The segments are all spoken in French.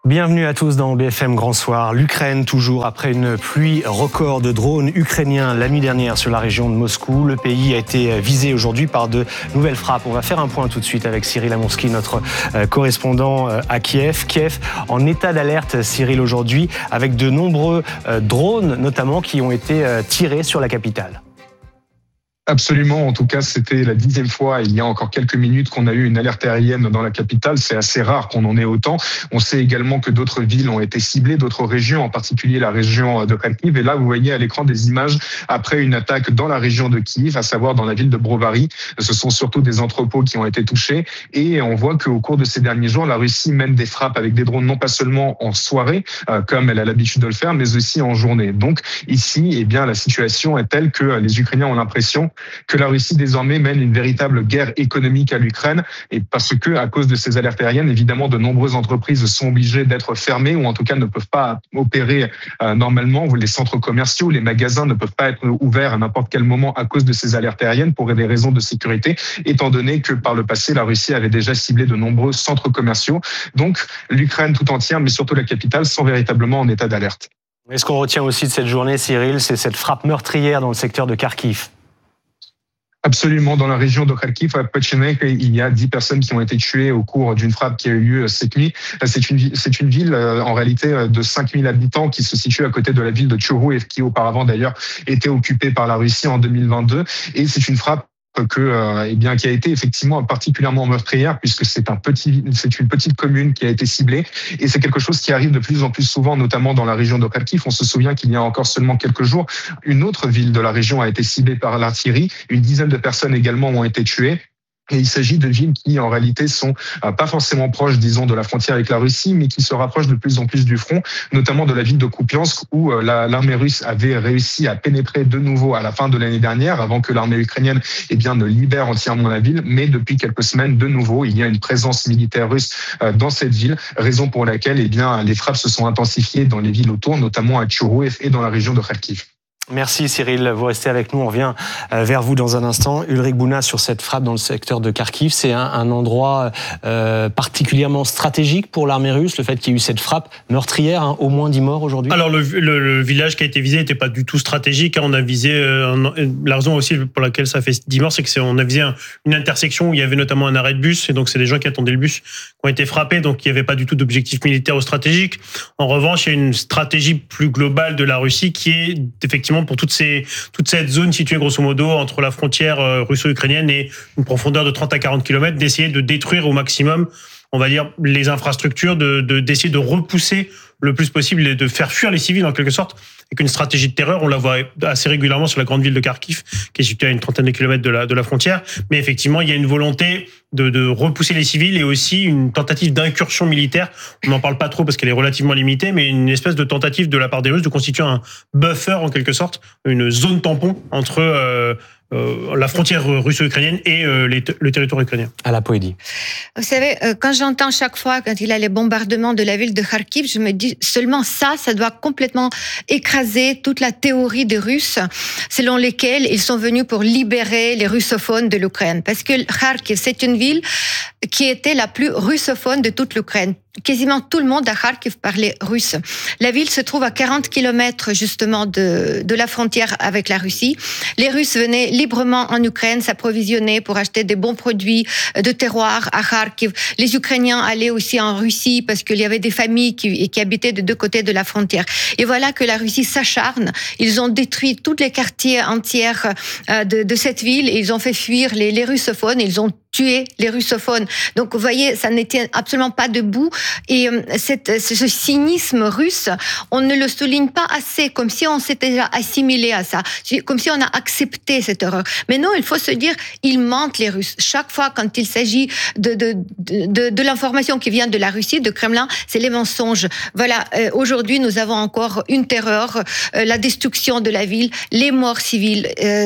Bienvenue à tous dans BFM Grand Soir. L'Ukraine, toujours après une pluie record de drones ukrainiens la nuit dernière sur la région de Moscou. Le pays a été visé aujourd'hui par de nouvelles frappes. On va faire un point tout de suite avec Cyril Amourski, notre correspondant à Kiev. Kiev en état d'alerte, Cyril, aujourd'hui, avec de nombreux drones, notamment, qui ont été tirés sur la capitale. Absolument, en tout cas c'était la 10e fois il y a encore quelques minutes qu'on a eu une alerte aérienne dans la capitale. C'est assez rare qu'on en ait autant. On sait également que d'autres villes ont été ciblées, d'autres régions, en particulier la région de Kharkiv. Et là vous voyez à l'écran des images après une attaque dans la région de Kiev, à savoir dans la ville de Brovary. Ce sont surtout des entrepôts qui ont été touchés et on voit qu'au cours de ces derniers jours, la Russie mène des frappes avec des drones non pas seulement en soirée, comme elle a l'habitude de le faire, mais aussi en journée. Donc ici, eh bien, la situation est telle que les Ukrainiens ont l'impression que la Russie désormais mène une véritable guerre économique à l'Ukraine, et parce que à cause de ces alertes aériennes, évidemment, de nombreuses entreprises sont obligées d'être fermées ou en tout cas ne peuvent pas opérer normalement. Les centres commerciaux, les magasins ne peuvent pas être ouverts à n'importe quel moment à cause de ces alertes aériennes pour des raisons de sécurité, étant donné que par le passé, la Russie avait déjà ciblé de nombreux centres commerciaux. Donc l'Ukraine tout entière, mais surtout la capitale, sont véritablement en état d'alerte. Et ce qu'on retient aussi de cette journée, Cyril, c'est cette frappe meurtrière dans le secteur de Kharkiv. Absolument, dans la région de Kharkiv, à Petchensk, il y a 10 personnes qui ont été tuées au cours d'une frappe qui a eu lieu cette nuit. C'est une ville, en réalité, de 5000 habitants qui se situe à côté de la ville de Tchourouev, qui auparavant d'ailleurs était occupée par la Russie en 2022. Et c'est une frappe qui a été effectivement particulièrement meurtrière, puisque c'est une petite commune qui a été ciblée, et c'est quelque chose qui arrive de plus en plus souvent, notamment dans la région de Kharkiv. On se souvient qu'il y a encore seulement quelques jours, une autre ville de la région a été ciblée par l'artillerie. Une dizaine de personnes également ont été tuées. Et il s'agit de villes qui, en réalité, sont pas forcément proches, disons, de la frontière avec la Russie, mais qui se rapprochent de plus en plus du front, notamment de la ville de Kupiansk, où l'armée russe avait réussi à pénétrer de nouveau à la fin de l'année dernière, avant que l'armée ukrainienne, ne libère entièrement la ville. Mais depuis quelques semaines, de nouveau, il y a une présence militaire russe dans cette ville, raison pour laquelle, les frappes se sont intensifiées dans les villes autour, notamment à Tchourouev et dans la région de Kharkiv. Merci Cyril, vous restez avec nous, on revient vers vous dans un instant. Ulrich Bouna, sur cette frappe dans le secteur de Kharkiv, c'est un endroit particulièrement stratégique pour l'armée russe, le fait qu'il y ait eu cette frappe meurtrière, au moins 10 morts aujourd'hui. Alors le village qui a été visé n'était pas du tout stratégique, on a visé, la raison aussi pour laquelle ça fait 10 morts, c'est qu'on a visé une intersection où il y avait notamment un arrêt de bus, et donc c'est des gens qui attendaient le bus qui ont été frappés, donc il n'y avait pas du tout d'objectif militaire ou stratégique. En revanche, il y a une stratégie plus globale de la Russie qui est effectivement pour toute cette zone située grosso modo entre la frontière russo-ukrainienne et une profondeur de 30 à 40 km, d'essayer de détruire au maximum, on va dire, les infrastructures, d'essayer de repousser le plus possible et de faire fuir les civils en quelque sorte, avec une stratégie de terreur. On la voit assez régulièrement sur la grande ville de Kharkiv, qui est située à une trentaine de kilomètres de la frontière. Mais effectivement, il y a une volonté de repousser les civils et aussi une tentative d'incursion militaire. On n'en parle pas trop parce qu'elle est relativement limitée, mais une espèce de tentative de la part des Russes de constituer un buffer en quelque sorte, une zone tampon entre la frontière russo-ukrainienne et le territoire ukrainien. À la Poédie. Vous savez, quand j'entends chaque fois, quand il y a les bombardements de la ville de Kharkiv, je me dis seulement ça doit complètement écraser toute la théorie des Russes, selon lesquelles ils sont venus pour libérer les russophones de l'Ukraine. Parce que Kharkiv, c'est une ville qui était la plus russophone de toute l'Ukraine. Quasiment tout le monde à Kharkiv parlait russe. La ville se trouve à 40 kilomètres justement de la frontière avec la Russie. Les Russes venaient librement en Ukraine s'approvisionner pour acheter des bons produits de terroir à Kharkiv. Les Ukrainiens allaient aussi en Russie parce qu'il y avait des familles qui habitaient de deux côtés de la frontière. Et voilà que la Russie s'acharne. Ils ont détruit tous les quartiers entiers de cette ville. Et ils ont fait fuir les russophones. Ils ont tué les russophones. Donc, vous voyez, ça n'était absolument pas debout. Et ce cynisme russe, on ne le souligne pas assez, comme si on s'était déjà assimilé à ça, comme si on a accepté cette horreur. Mais non, il faut se dire, ils mentent les Russes. Chaque fois, quand il s'agit de l'information qui vient de la Russie, de Kremlin, c'est les mensonges. Voilà, aujourd'hui, nous avons encore une terreur, la destruction de la ville, les morts civiles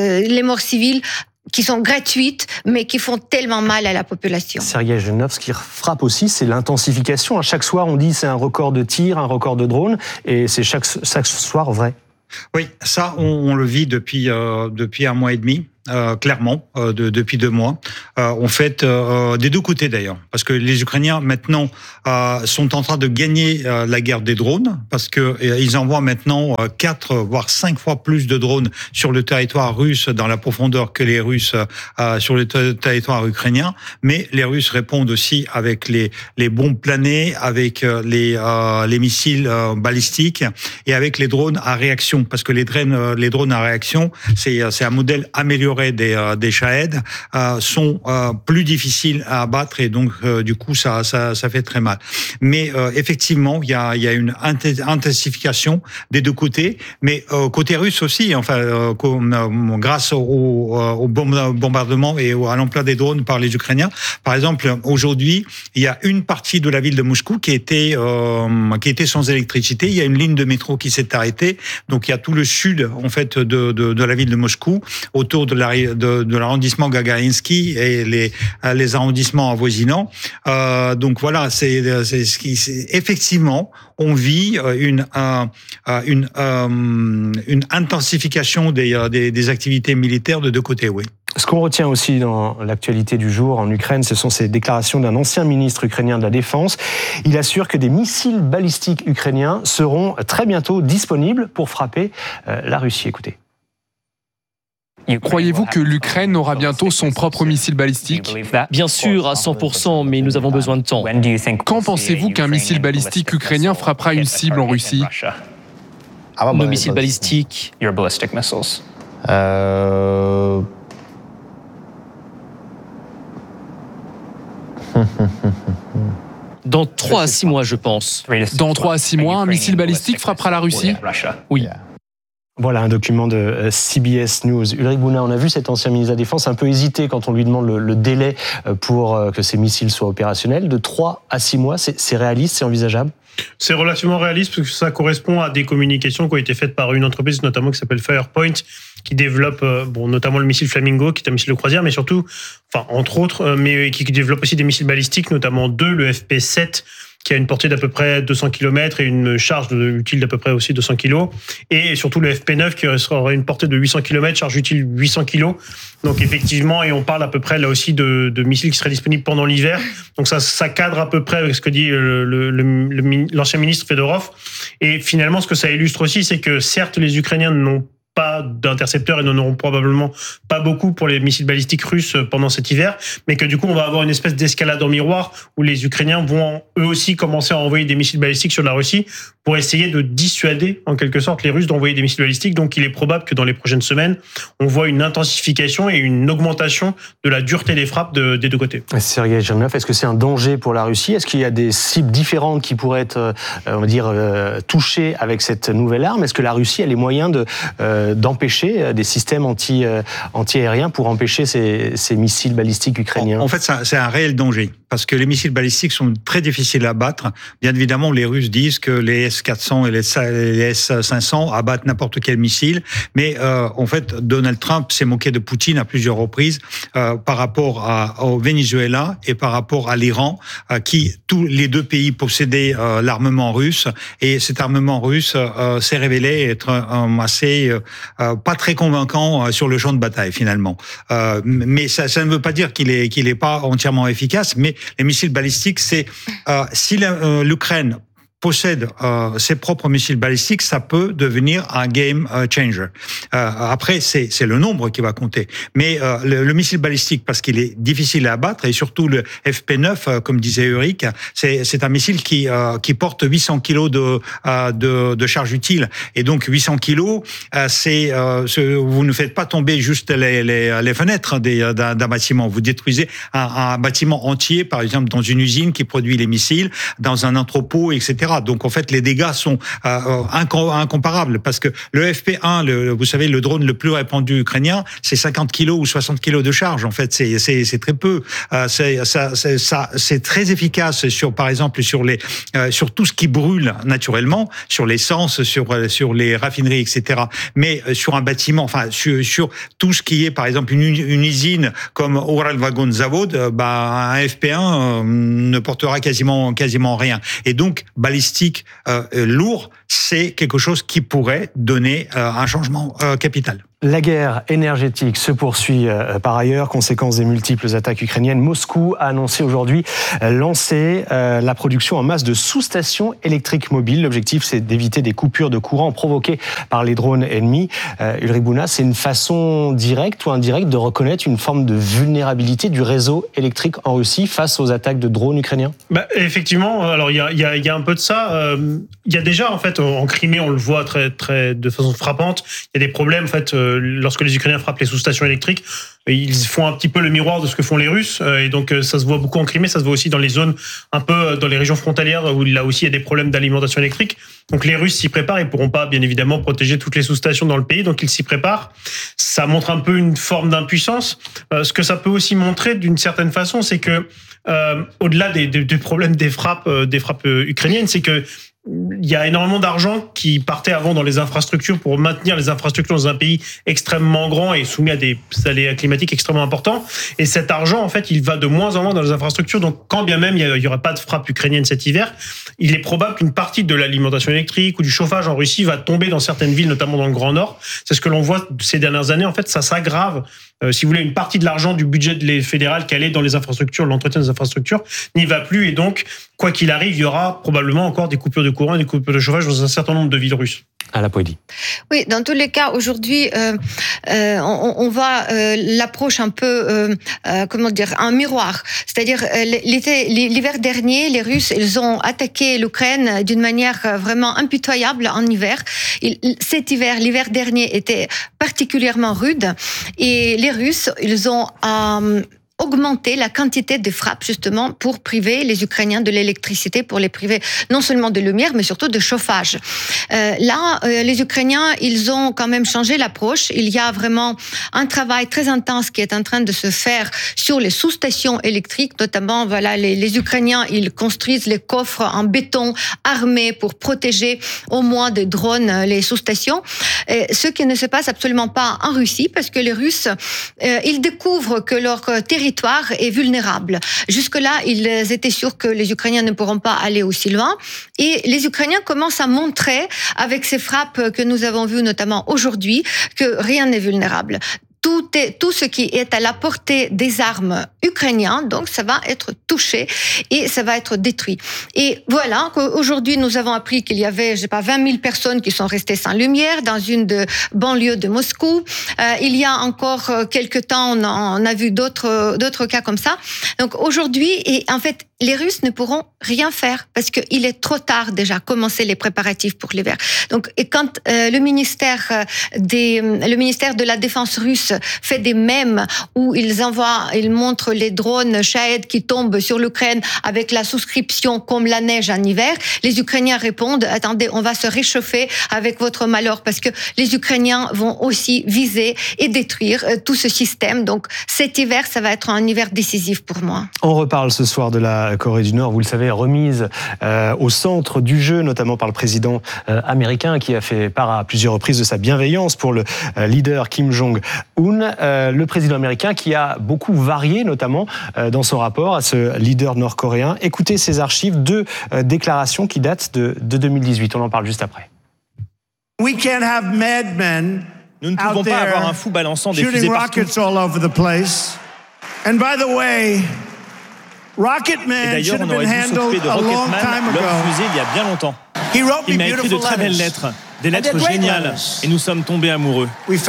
qui sont gratuites, mais qui font tellement mal à la population. Sergueï Genov, ce qui frappe aussi, c'est l'intensification. À chaque soir, on dit c'est un record de tirs, un record de drones, et c'est chaque soir vrai. Oui, ça, on le vit depuis un mois et demi. clairement, depuis 2 mois. En fait, des deux côtés d'ailleurs, parce que les Ukrainiens maintenant sont en train de gagner la guerre des drones, parce que ils envoient maintenant 4 voire 5 fois plus de drones sur le territoire russe dans la profondeur que les Russes sur le territoire ukrainien. Mais les Russes répondent aussi avec les bombes planées, avec les missiles balistiques et avec les drones à réaction, parce que les drones à réaction, c'est un modèle amélioré des Shahed, sont plus difficiles à abattre et donc du coup ça fait très mal. Mais effectivement, il y a une intensification des deux côtés, mais côté russe aussi, enfin grâce au bombardement et à l'emploi des drones par les Ukrainiens. Par exemple, aujourd'hui, il y a une partie de la ville de Moscou qui était sans électricité. Il y a une ligne de métro qui s'est arrêtée. Donc il y a tout le sud en fait de la ville de Moscou autour de l'arrondissement Gagarinsky et les arrondissements avoisinants. Donc voilà, c'est effectivement on vit une intensification des activités militaires de deux côtés, oui. Ce qu'on retient aussi dans l'actualité du jour en Ukraine, ce sont ces déclarations d'un ancien ministre ukrainien de la Défense. Il assure que des missiles balistiques ukrainiens seront très bientôt disponibles pour frapper la Russie. Écoutez. Croyez-vous que l'Ukraine aura bientôt son propre missile balistique ? Bien sûr, à 100%, mais nous avons besoin de temps. Quand pensez-vous qu'un missile balistique ukrainien frappera une cible en Russie ? Nos missiles balistiques. Dans 3 à 6 mois, je pense. Dans 3 à 6 mois, un missile balistique frappera la Russie ? Oui. Voilà un document de CBS News. Ulrich Bouna, on a vu cet ancien ministre de la Défense un peu hésiter quand on lui demande le délai pour que ces missiles soient opérationnels. De 3 à 6 mois, c'est réaliste, c'est envisageable ? C'est relativement réaliste parce que ça correspond à des communications qui ont été faites par une entreprise notamment qui s'appelle Firepoint, qui développe notamment le missile Flamingo, qui est un missile de croisière, mais surtout, entre autres, mais qui développe aussi des missiles balistiques, notamment 2, le FP7, qui a une portée d'à peu près 200 km et une charge utile d'à peu près aussi 200 kg. Et surtout le FP9 qui aura une portée de 800 km, charge utile 800 kg. Donc effectivement, et on parle à peu près là aussi de missiles qui seraient disponibles pendant l'hiver. Donc ça cadre à peu près avec ce que dit l'ancien ministre Fedorov. Et finalement, ce que ça illustre aussi, c'est que certes, les Ukrainiens n'ont pas d'intercepteurs et n'en auront probablement pas beaucoup pour les missiles balistiques russes pendant cet hiver, mais que du coup on va avoir une espèce d'escalade en miroir où les Ukrainiens vont eux aussi commencer à envoyer des missiles balistiques sur la Russie pour essayer de dissuader en quelque sorte les Russes d'envoyer des missiles balistiques. Donc il est probable que dans les prochaines semaines, on voit une intensification et une augmentation de la dureté des frappes des deux côtés. Sergueï Girnov, est-ce que c'est un danger pour la Russie ? Est-ce qu'il y a des cibles différentes qui pourraient être, on va dire, touchées avec cette nouvelle arme ? Est-ce que la Russie a les moyens d'empêcher des systèmes anti-aériens pour empêcher ces missiles balistiques ukrainiens ? En fait, c'est un réel danger, parce que les missiles balistiques sont très difficiles à battre. Bien évidemment, les Russes disent que les S-400 et les S-500 abattent n'importe quel missile, mais en fait, Donald Trump s'est moqué de Poutine à plusieurs reprises par rapport au Venezuela et par rapport à l'Iran, qui tous les deux pays possédaient l'armement russe, et cet armement russe s'est révélé être assez pas très convaincant sur le champ de bataille finalement. Mais ça ne veut pas dire qu'il est pas entièrement efficace. Mais les missiles balistiques, c'est si l'Ukraine possède ses propres missiles balistiques, ça peut devenir un game changer. Après, c'est le nombre qui va compter. Mais le missile balistique, parce qu'il est difficile à abattre, et surtout le FP9, comme disait Ulrich, c'est un missile qui porte 800 kilos de charge utile. Et donc 800 kilos, vous ne faites pas tomber juste les fenêtres d'un bâtiment. Vous détruisez un bâtiment entier, par exemple dans une usine qui produit les missiles, dans un entrepôt, etc. Donc en fait, les dégâts sont incomparables, parce que le FP1, vous savez, le drone le plus répandu ukrainien, c'est 50 kilos ou 60 kilos de charge. En fait, c'est très peu. C'est très efficace par exemple sur tout ce qui brûle naturellement, sur l'essence, sur les raffineries, etc. Mais sur un bâtiment, sur tout ce qui est par exemple une usine comme Uralvagon Zavod, un FP1 ne portera quasiment rien. Et donc balistique lourd, c'est quelque chose qui pourrait donner un changement capital. La guerre énergétique se poursuit par ailleurs. Conséquence des multiples attaques ukrainiennes, Moscou a annoncé aujourd'hui lancer la production en masse de sous-stations électriques mobiles. L'objectif, c'est d'éviter des coupures de courant provoquées par les drones ennemis. Ulrich Buna, c'est une façon directe ou indirecte de reconnaître une forme de vulnérabilité du réseau électrique en Russie face aux attaques de drones ukrainiens ? Effectivement, alors il y a un peu de ça. Il y a déjà en fait en Crimée, on le voit de façon frappante. Il y a des problèmes en fait. Lorsque les Ukrainiens frappent les sous-stations électriques, ils font un petit peu le miroir de ce que font les Russes. Et donc, ça se voit beaucoup en Crimée, ça se voit aussi dans les zones, un peu dans les régions frontalières où là aussi il y a des problèmes d'alimentation électrique. Donc, les Russes s'y préparent. Ils pourront pas, bien évidemment, protéger toutes les sous-stations dans le pays. Donc, ils s'y préparent. Ça montre un peu une forme d'impuissance. Ce que ça peut aussi montrer, d'une certaine façon, c'est que, au-delà des problèmes des frappes ukrainiennes, c'est que il y a énormément d'argent qui partait avant dans les infrastructures pour maintenir les infrastructures dans un pays extrêmement grand et soumis à des aléas climatiques extrêmement importants. Et cet argent, en fait, il va de moins en moins dans les infrastructures. Donc, quand bien même il y aura pas de frappe ukrainienne cet hiver, il est probable qu'une partie de l'alimentation électrique ou du chauffage en Russie va tomber dans certaines villes, notamment dans le Grand Nord. C'est ce que l'on voit ces dernières années. En fait, ça s'aggrave. Si vous voulez, une partie de l'argent du budget fédéral qui allait dans les infrastructures, l'entretien des infrastructures, n'y va plus. Et donc, quoi qu'il arrive, il y aura probablement encore des coupures de courant et des coupures de chauffage dans un certain nombre de villes russes. À la Poédie. Oui, dans tous les cas, aujourd'hui, on voit l'approche un peu, un miroir. C'est-à-dire, l'hiver dernier, les Russes, ils ont attaqué l'Ukraine d'une manière vraiment impitoyable en hiver. L'hiver dernier était particulièrement rude et les Russes, ils ont augmenter la quantité de frappes justement pour priver les Ukrainiens de l'électricité, pour les priver non seulement de lumière mais surtout de chauffage. Les Ukrainiens, ils ont quand même changé l'approche. Il y a vraiment un travail très intense qui est en train de se faire sur les sous-stations électriques, notamment les Ukrainiens, ils construisent les coffres en béton armés pour protéger au moins des drones les sous-stations. Ce qui ne se passe absolument pas en Russie parce que les Russes, ils découvrent que leur territoire est vulnérable. Jusque-là, ils étaient sûrs que les Ukrainiens ne pourront pas aller aussi loin. Et les Ukrainiens commencent à montrer, avec ces frappes que nous avons vues notamment aujourd'hui, que rien n'est vulnérable. Tout ce qui est à la portée des armes ukrainiennes, donc ça va être touché et ça va être détruit. Et voilà, aujourd'hui nous avons appris qu'il y avait, 20 000 personnes qui sont restées sans lumière dans une banlieue de Moscou. Il y a encore quelques temps, on a vu d'autres cas comme ça. Donc aujourd'hui, et en fait, les Russes ne pourront rien faire parce qu'il est trop tard déjà commencer les préparatifs pour l'hiver. Donc, et quand le ministère de la Défense russe fait des mèmes où ils montrent les drones Shahed qui tombent sur l'Ukraine avec la souscription comme la neige en hiver, les Ukrainiens répondent: attendez, on va se réchauffer avec votre malheur parce que les Ukrainiens vont aussi viser et détruire tout ce système. Donc, cet hiver, ça va être un hiver décisif pour moi. On reparle ce soir de la Corée du Nord, vous le savez, remise au centre du jeu, notamment par le président américain qui a fait part à plusieurs reprises de sa bienveillance pour le leader Kim Jong-un. Le président américain qui a beaucoup varié, notamment dans son rapport à ce leader nord-coréen. Écoutez ces archives, 2 déclarations qui datent de 2018. On en parle juste après. Nous ne pouvons pas avoir un fou balançant des fusées partout. Et d'ailleurs, on aurait dû s'occuper de Rocketman, l'homme fusée, il y a bien longtemps. Il m'a écrit de très belles lettres, des lettres géniales, et nous sommes tombés amoureux.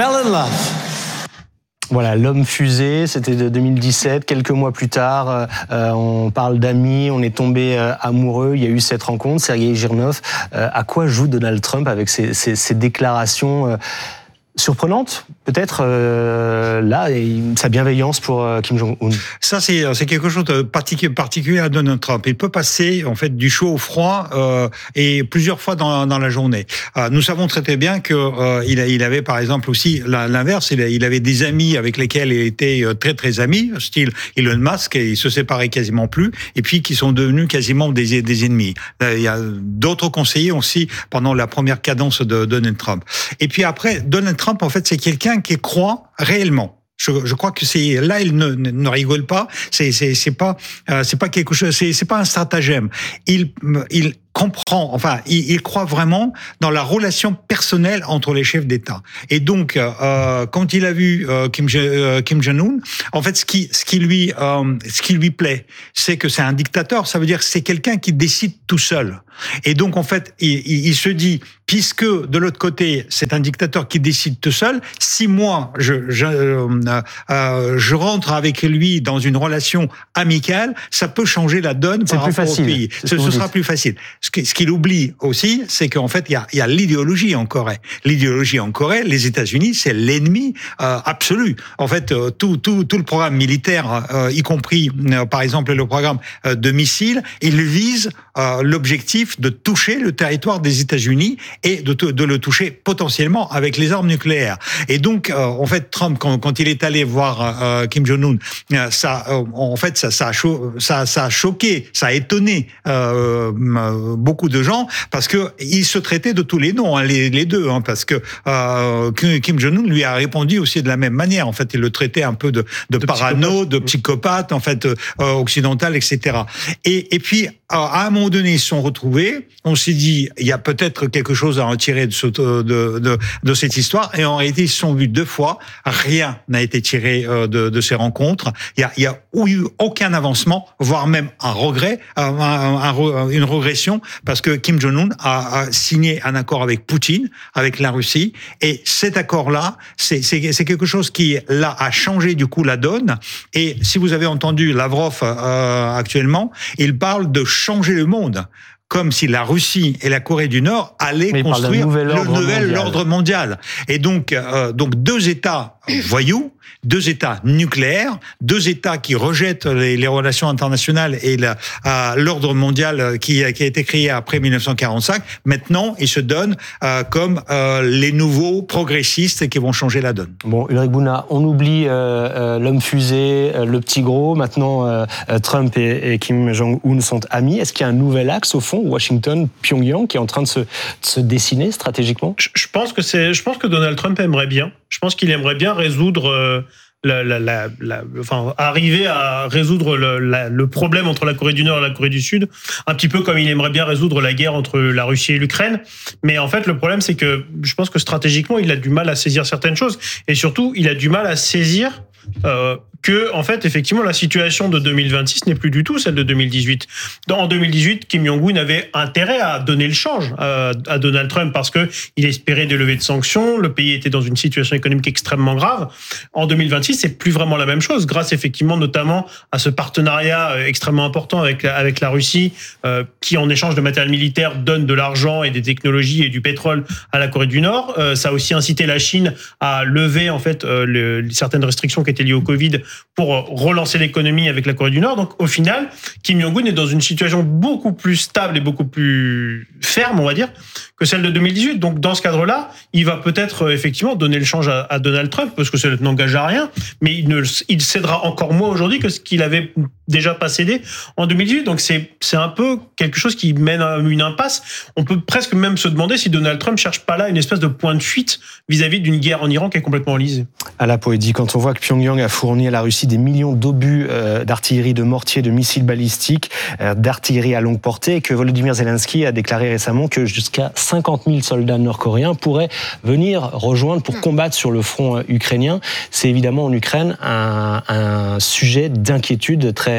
Voilà, l'homme fusée, c'était de 2017. Quelques mois plus tard, on parle d'amis, on est tombé amoureux. Il y a eu cette rencontre, Sergei Girnov. À quoi joue Donald Trump avec ces déclarations surprenantes, peut-être, là, et sa bienveillance pour Kim Jong-un? Ça, c'est quelque chose de particulier à Donald Trump. Il peut passer, en fait, du chaud au froid, et plusieurs fois dans la journée. Nous savons très bien que il avait, par exemple, aussi l'inverse. Il avait des amis avec lesquels il était très, très ami, style Elon Musk, et ils se séparaient quasiment plus, et puis qui sont devenus quasiment des ennemis. Il y a d'autres conseillers aussi pendant la première cadence de Donald Trump. Et puis après, Donald Trump, en fait, c'est quelqu'un qui croit réellement. Je crois que c'est là, il ne rigole pas. C'est pas quelque chose. C'est pas un stratagème. il croit vraiment dans la relation personnelle entre les chefs d'État. Et donc, quand il a vu Kim Jong-un, en fait, ce qui lui plaît, c'est que c'est un dictateur. Ça veut dire que c'est quelqu'un qui décide tout seul. Et donc, en fait, il se dit, puisque de l'autre côté, c'est un dictateur qui décide tout seul, si moi, je rentre avec lui dans une relation amicale, ça peut changer la donne par rapport au pays. Ce sera plus facile. Ce qu'il oublie aussi, c'est qu'en fait, il y a l'idéologie en Corée. L'idéologie en Corée, les États-Unis, c'est l'ennemi absolu. En fait, tout le programme militaire, y compris, par exemple, le programme de missiles, il vise l'objectif de toucher le territoire des États-Unis et de le toucher potentiellement avec les armes nucléaires. Et donc, en fait, Trump, quand il est allé voir Kim Jong-un, ça a choqué, ça a étonné beaucoup de gens parce que ils se traitaient de tous les noms, les deux, parce que Kim Jong-un lui a répondu aussi de la même manière. En fait, il le traitait un peu de parano, de psychopathe, en fait, occidental, etc. Et puis, à un moment donné, ils se sont retrouvés. On s'est dit, il y a peut-être quelque chose à en tirer de cette histoire. Et en réalité, ils se sont vus 2 fois. Rien n'a été tiré de ces rencontres. Il y a eu aucun avancement, voire même un regret, une régression, parce que Kim Jong-un a signé un accord avec Poutine, avec la Russie. Et cet accord-là, c'est quelque chose qui, là, a changé du coup la donne. Et si vous avez entendu Lavrov actuellement, il parle de changer le monde, comme si la Russie et la Corée du Nord allaient construire le nouvel ordre mondial. Et donc 2 États voyous, 2 États nucléaires, 2 États qui rejettent les relations internationales et l'ordre mondial qui a été créé après 1945. Maintenant, ils se donnent comme les nouveaux progressistes qui vont changer la donne. Bon, Ulrich Bouna, on oublie l'homme fusée, le petit gros. Maintenant, Trump et Kim Jong-un sont amis. Est-ce qu'il y a un nouvel axe, au fond, Washington-Pyongyang, qui est en train de se dessiner stratégiquement ? Je pense que Donald Trump aimerait bien. Je pense qu'il aimerait bien résoudre arriver à résoudre le problème entre la Corée du Nord et la Corée du Sud, un petit peu comme il aimerait bien résoudre la guerre entre la Russie et l'Ukraine. Mais en fait, le problème, c'est que je pense que stratégiquement, il a du mal à saisir certaines choses. Et surtout, il a du mal à saisir que, en fait, effectivement, la situation de 2026 n'est plus du tout celle de 2018. En 2018, Kim Jong-un avait intérêt à donner le change à Donald Trump parce que il espérait des levées de sanctions. Le pays était dans une situation économique extrêmement grave. En 2026, c'est plus vraiment la même chose, grâce effectivement notamment à ce partenariat extrêmement important avec la Russie, qui en échange de matériel militaire donne de l'argent et des technologies et du pétrole à la Corée du Nord. Ça a aussi incité la Chine à lever en fait certaines restrictions qui étaient liées au Covid pour relancer l'économie avec la Corée du Nord. Donc au final, Kim Jong-un est dans une situation beaucoup plus stable et beaucoup plus ferme, on va dire, que celle de 2018. Donc dans ce cadre-là, il va peut-être effectivement donner le change à Donald Trump, parce que ça n'engage à rien, mais il cédera encore moins aujourd'hui que ce qu'il avait déjà pas cédé en 2018. Donc c'est un peu quelque chose qui mène à une impasse. On peut presque même se demander si Donald Trump cherche pas là une espèce de point de fuite vis-à-vis d'une guerre en Iran qui est complètement enlisée. À la poésie, quand on voit que Pyongyang a fourni à la Russie des millions d'obus d'artillerie, de mortiers, de missiles balistiques, d'artillerie à longue portée, et que Volodymyr Zelensky a déclaré récemment que jusqu'à 50 000 soldats nord-coréens pourraient venir rejoindre pour combattre sur le front ukrainien. C'est évidemment en Ukraine un sujet d'inquiétude très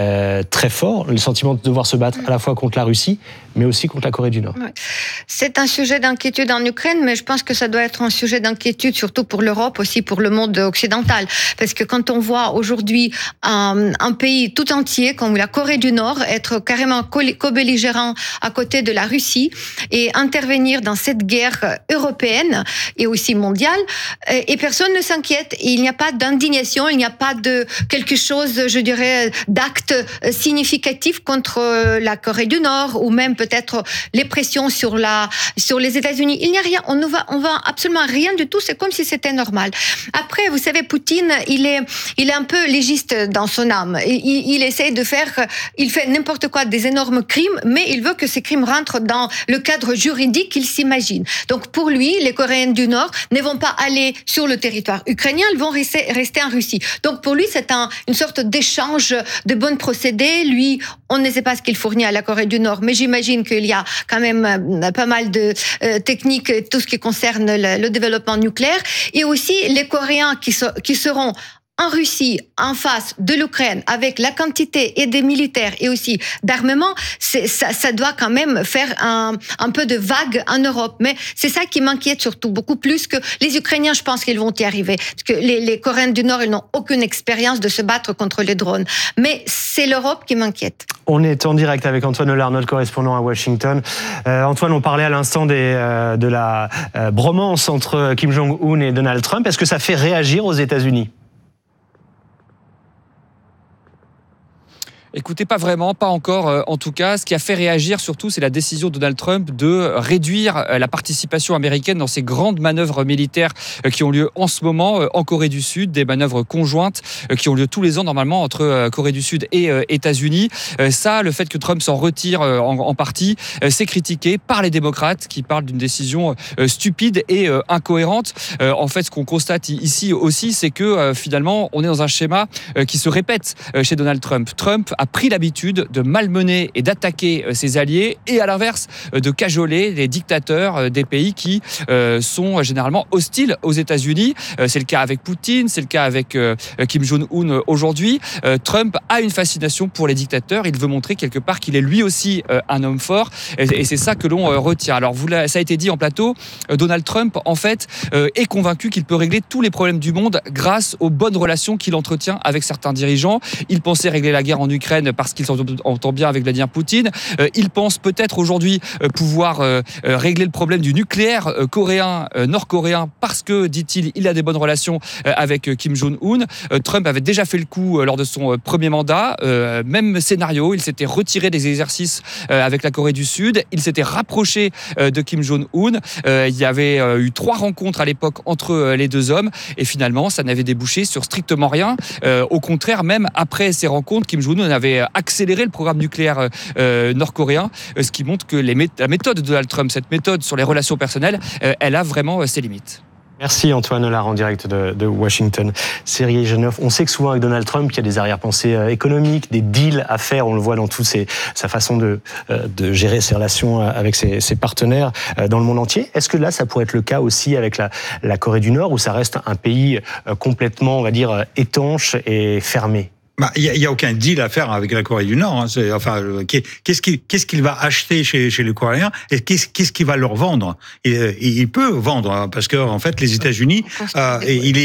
fort, le sentiment de devoir se battre à la fois contre la Russie, mais aussi contre la Corée du Nord. C'est un sujet d'inquiétude en Ukraine, mais je pense que ça doit être un sujet d'inquiétude surtout pour l'Europe, aussi pour le monde occidental. Parce que quand on voit aujourd'hui un pays tout entier, comme la Corée du Nord, être carrément co-belligérant à côté de la Russie et intervenir dans cette guerre européenne et aussi mondiale, et personne ne s'inquiète. Il n'y a pas d'indignation, il n'y a pas de quelque chose, je dirais, d'acte significatif contre la Corée du Nord ou même peut-être les pressions sur les États-Unis. Il n'y a rien. On va absolument rien du tout. C'est comme si c'était normal. Après, vous savez, Poutine, il est un peu légiste dans son âme. Il essaie il fait n'importe quoi, des énormes crimes, mais il veut que ces crimes rentrent dans le cadre juridique qu'il s'imagine. Donc, pour lui, les Coréens du Nord ne vont pas aller sur le territoire ukrainien, ils vont rester en Russie. Donc, pour lui, c'est une sorte d'échange de bons procédés. Lui, on ne sait pas ce qu'il fournit à la Corée du Nord, mais j'imagine qu'il y a quand même pas mal de techniques, tout ce qui concerne le développement nucléaire. Et aussi les Coréens qui seront en Russie, en face de l'Ukraine, avec la quantité et des militaires et aussi d'armement, ça doit quand même faire un peu de vague en Europe. Mais c'est ça qui m'inquiète surtout, beaucoup plus que les Ukrainiens, je pense qu'ils vont y arriver. Parce que les Coréens du Nord, ils n'ont aucune expérience de se battre contre les drones. Mais c'est l'Europe qui m'inquiète. On est en direct avec Antoine Hollard, notre correspondant à Washington. Antoine, on parlait à l'instant de la bromance entre Kim Jong-un et Donald Trump. Est-ce que ça fait réagir aux États-Unis ? Écoutez, pas vraiment, pas encore. En tout cas, ce qui a fait réagir surtout, c'est la décision de Donald Trump de réduire la participation américaine dans ces grandes manœuvres militaires qui ont lieu en ce moment en Corée du Sud, des manœuvres conjointes qui ont lieu tous les ans normalement entre Corée du Sud et États-Unis. Ça, le fait que Trump s'en retire en partie, c'est critiqué par les démocrates qui parlent d'une décision stupide et incohérente. En fait, ce qu'on constate ici aussi, c'est que finalement, on est dans un schéma qui se répète chez Donald Trump. Trump a pris l'habitude de malmener et d'attaquer ses alliés et à l'inverse de cajoler les dictateurs des pays qui sont généralement hostiles aux États-Unis. C'est le cas avec Poutine, c'est le cas avec Kim Jong-un aujourd'hui. Trump a une fascination pour les dictateurs. Il veut montrer quelque part qu'il est lui aussi un homme fort et c'est ça que l'on retient. Alors ça a été dit en plateau, Donald Trump en fait est convaincu qu'il peut régler tous les problèmes du monde grâce aux bonnes relations qu'il entretient avec certains dirigeants. Il pensait régler la guerre en Ukraine parce qu'il s'entend bien avec Vladimir Poutine. Il pense peut-être aujourd'hui pouvoir régler le problème du nucléaire coréen, nord-coréen, parce que, dit-il, il a des bonnes relations avec Kim Jong-un. Trump avait déjà fait le coup lors de son premier mandat. Même scénario, il s'était retiré des exercices avec la Corée du Sud. Il s'était rapproché de Kim Jong-un. Il y avait eu 3 rencontres à l'époque entre les deux hommes et finalement, ça n'avait débouché sur strictement rien. Au contraire, même après ces rencontres, Kim Jong-un avait accéléré le programme nucléaire nord-coréen, ce qui montre que la méthode de Donald Trump, cette méthode sur les relations personnelles, elle a vraiment ses limites. Merci Antoine Hollard en direct de Washington. Sergei Genov, on sait que souvent avec Donald Trump, il y a des arrière-pensées économiques, des deals à faire, on le voit dans toute sa façon de gérer ses relations avec ses partenaires dans le monde entier. Est-ce que là, ça pourrait être le cas aussi avec la Corée du Nord, où ça reste un pays complètement, on va dire, étanche et fermé ? Il y a aucun deal à faire avec la Corée du Nord. Qu'est-ce qu'il va acheter chez les Coréens et qu'est-ce qu'il va leur vendre? Il peut vendre parce que en fait les États-Unis, il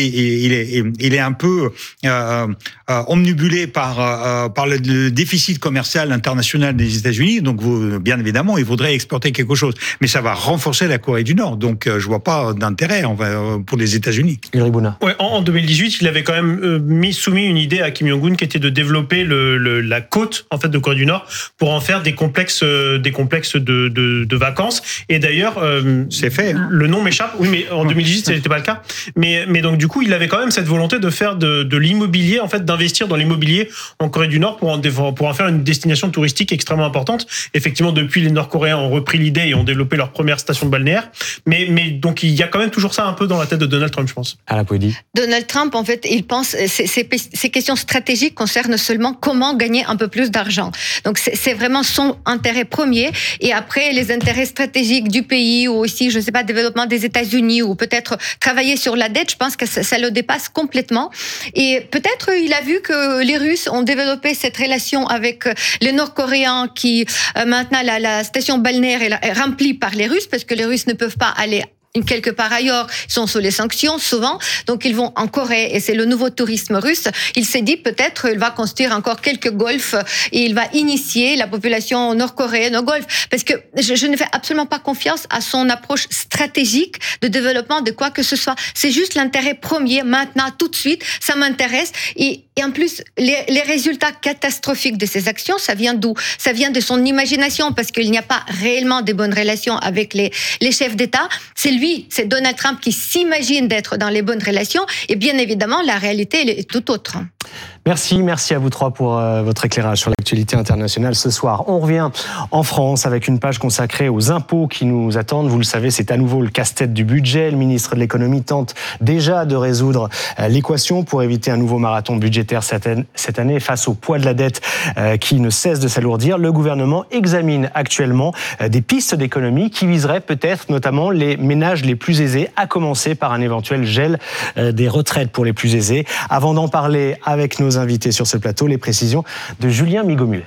est un peu omnibulé par le déficit commercial international des États-Unis. Donc bien évidemment, il faudrait exporter quelque chose, mais ça va renforcer la Corée du Nord. Donc je vois pas d'intérêt pour les États-Unis. Ouais, en 2018, il avait quand même soumis une idée à Kim Jong-un qui était de développer la côte en fait de Corée du Nord pour en faire des complexes de vacances. Et d'ailleurs, c'est fait. Le nom m'échappe. Oui, mais en 2018, ce n'était pas le cas. Mais donc du coup, il avait quand même cette volonté de faire de l'immobilier, en fait, d'investir dans l'immobilier en Corée du Nord pour en faire une destination touristique extrêmement importante. Effectivement, depuis, les Nord-Coréens ont repris l'idée et ont développé leur première station balnéaire. Mais donc il y a quand même toujours ça un peu dans la tête de Donald Trump, je pense. À la Poédie. Donald Trump, en fait, il pense ces questions stratégiques concerne seulement comment gagner un peu plus d'argent. Donc c'est vraiment son intérêt premier. Et après, les intérêts stratégiques du pays ou aussi, je ne sais pas, développement des États-Unis ou peut-être travailler sur la dette, je pense que ça le dépasse complètement. Et peut-être il a vu que les Russes ont développé cette relation avec les Nord-Coréens qui maintenant la station balnéaire est remplie par les Russes parce que les Russes ne peuvent pas aller quelque part ailleurs, ils sont sous les sanctions souvent, donc ils vont en Corée et c'est le nouveau tourisme russe. Il s'est dit peut-être il va construire encore quelques golfs et il va initier la population nord-coréenne au golf, parce que je ne fais absolument pas confiance à son approche stratégique de développement de quoi que ce soit. C'est juste l'intérêt premier, maintenant, tout de suite, ça m'intéresse. Et en plus, les résultats catastrophiques de ces actions, ça vient d'où? Ça vient de son imagination, parce qu'il n'y a pas réellement de bonnes relations avec les chefs d'État. C'est Donald Trump qui s'imagine d'être dans les bonnes relations. Et bien évidemment, la réalité elle est tout autre. Merci à vous trois pour votre éclairage sur l'actualité internationale ce soir. On revient en France avec une page consacrée aux impôts qui nous attendent. Vous le savez, c'est à nouveau le casse-tête du budget. Le ministre de l'économie tente déjà de résoudre l'équation pour éviter un nouveau marathon budgétaire cette année. Face au poids de la dette qui ne cesse de s'alourdir, le gouvernement examine actuellement des pistes d'économie qui viseraient peut-être notamment les ménages les plus aisés, à commencer par un éventuel gel des retraites pour les plus aisés. Avant d'en parler avec nos invités sur ce plateau, les précisions de Julien Migaud-Muller.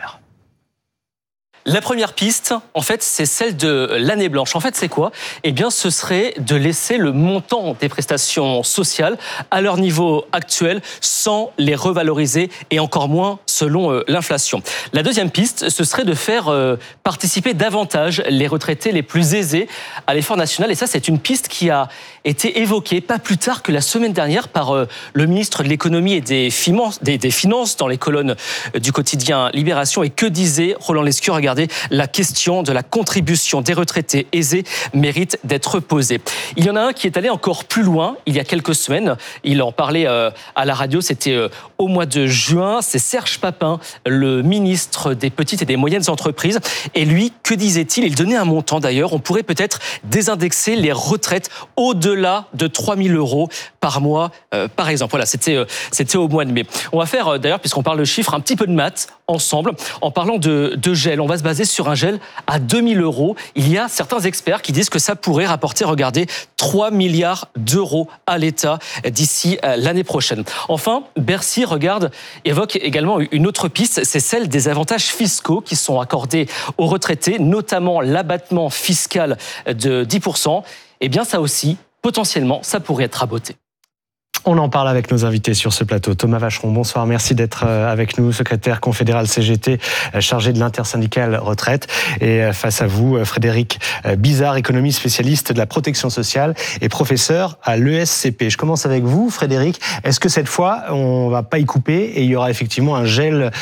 La première piste, en fait, c'est celle de l'année blanche. En fait, c'est quoi ? Eh bien, ce serait de laisser le montant des prestations sociales à leur niveau actuel sans les revaloriser et encore moins selon l'inflation. La deuxième piste, ce serait de faire participer davantage les retraités les plus aisés à l'effort national. Et ça, c'est une piste qui a été évoquée pas plus tard que la semaine dernière par le ministre de l'économie et des finances dans les colonnes du quotidien Libération. Et que disait Roland Lescure ? Regardez, la question de la contribution des retraités aisés mérite d'être posée. Il y en a un qui est allé encore plus loin il y a quelques semaines. Il en parlait à la radio, c'était au mois de juin. C'est Serge Papin, le ministre des petites et des moyennes entreprises. Et lui, que disait-il ? Il donnait un montant d'ailleurs. On pourrait peut-être désindexer les retraites au-delà de 3 000 € par mois, par exemple. Voilà, c'était au mois de mai. On va faire d'ailleurs, puisqu'on parle de chiffres, un petit peu de maths ensemble. En parlant de gel, on va se baser sur un gel à 2 000 €. Il y a certains experts qui disent que ça pourrait rapporter, regardez, 3 milliards d'euros à l'État d'ici l'année prochaine. Enfin, Bercy, évoque également une autre piste, c'est celle des avantages fiscaux qui sont accordés aux retraités, notamment l'abattement fiscal de 10%. Eh bien, ça aussi, potentiellement, ça pourrait être raboté. On en parle avec nos invités sur ce plateau. Thomas Vacheron, bonsoir. Merci d'être avec nous, secrétaire confédéral CGT, chargé de l'intersyndicale retraite. Et face à vous, Frédéric Bizard, économiste spécialiste de la protection sociale et professeur à l'ESCP. Je commence avec vous, Frédéric. Est-ce que cette fois, on va pas y couper et il y aura effectivement un gel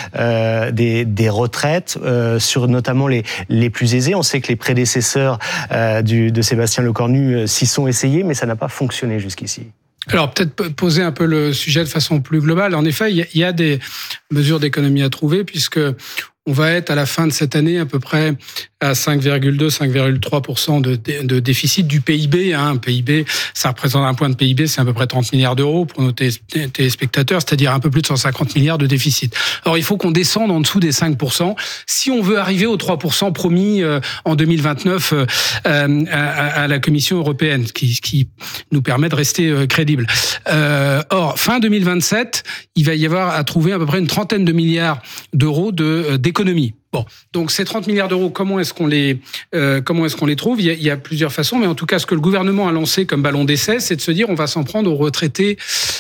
des retraites sur notamment les plus aisés? On sait que les prédécesseurs de Sébastien Lecornu s'y sont essayés, mais ça n'a pas fonctionné jusqu'ici. Alors, peut-être poser un peu le sujet de façon plus globale. En effet, il y a des mesures d'économie à trouver puisque on va être à la fin de cette année à peu près à 5,2-5,3% de déficit du PIB. Un PIB, ça représente un point de PIB, c'est à peu près 30 milliards d'euros pour nos téléspectateurs, c'est-à-dire un peu plus de 150 milliards de déficit. Alors, il faut qu'on descende en dessous des 5% si on veut arriver aux 3% promis en 2029 à la Commission européenne, qui nous permet de rester crédibles. Or, fin 2027, il va y avoir à trouver à peu près une trentaine de milliards d'euros d'économie. Bon, donc ces 30 milliards d'euros, comment est-ce qu'on les trouve ? Il y a plusieurs façons, mais en tout cas, ce que le gouvernement a lancé comme ballon d'essai, c'est de se dire on va s'en prendre aux retraités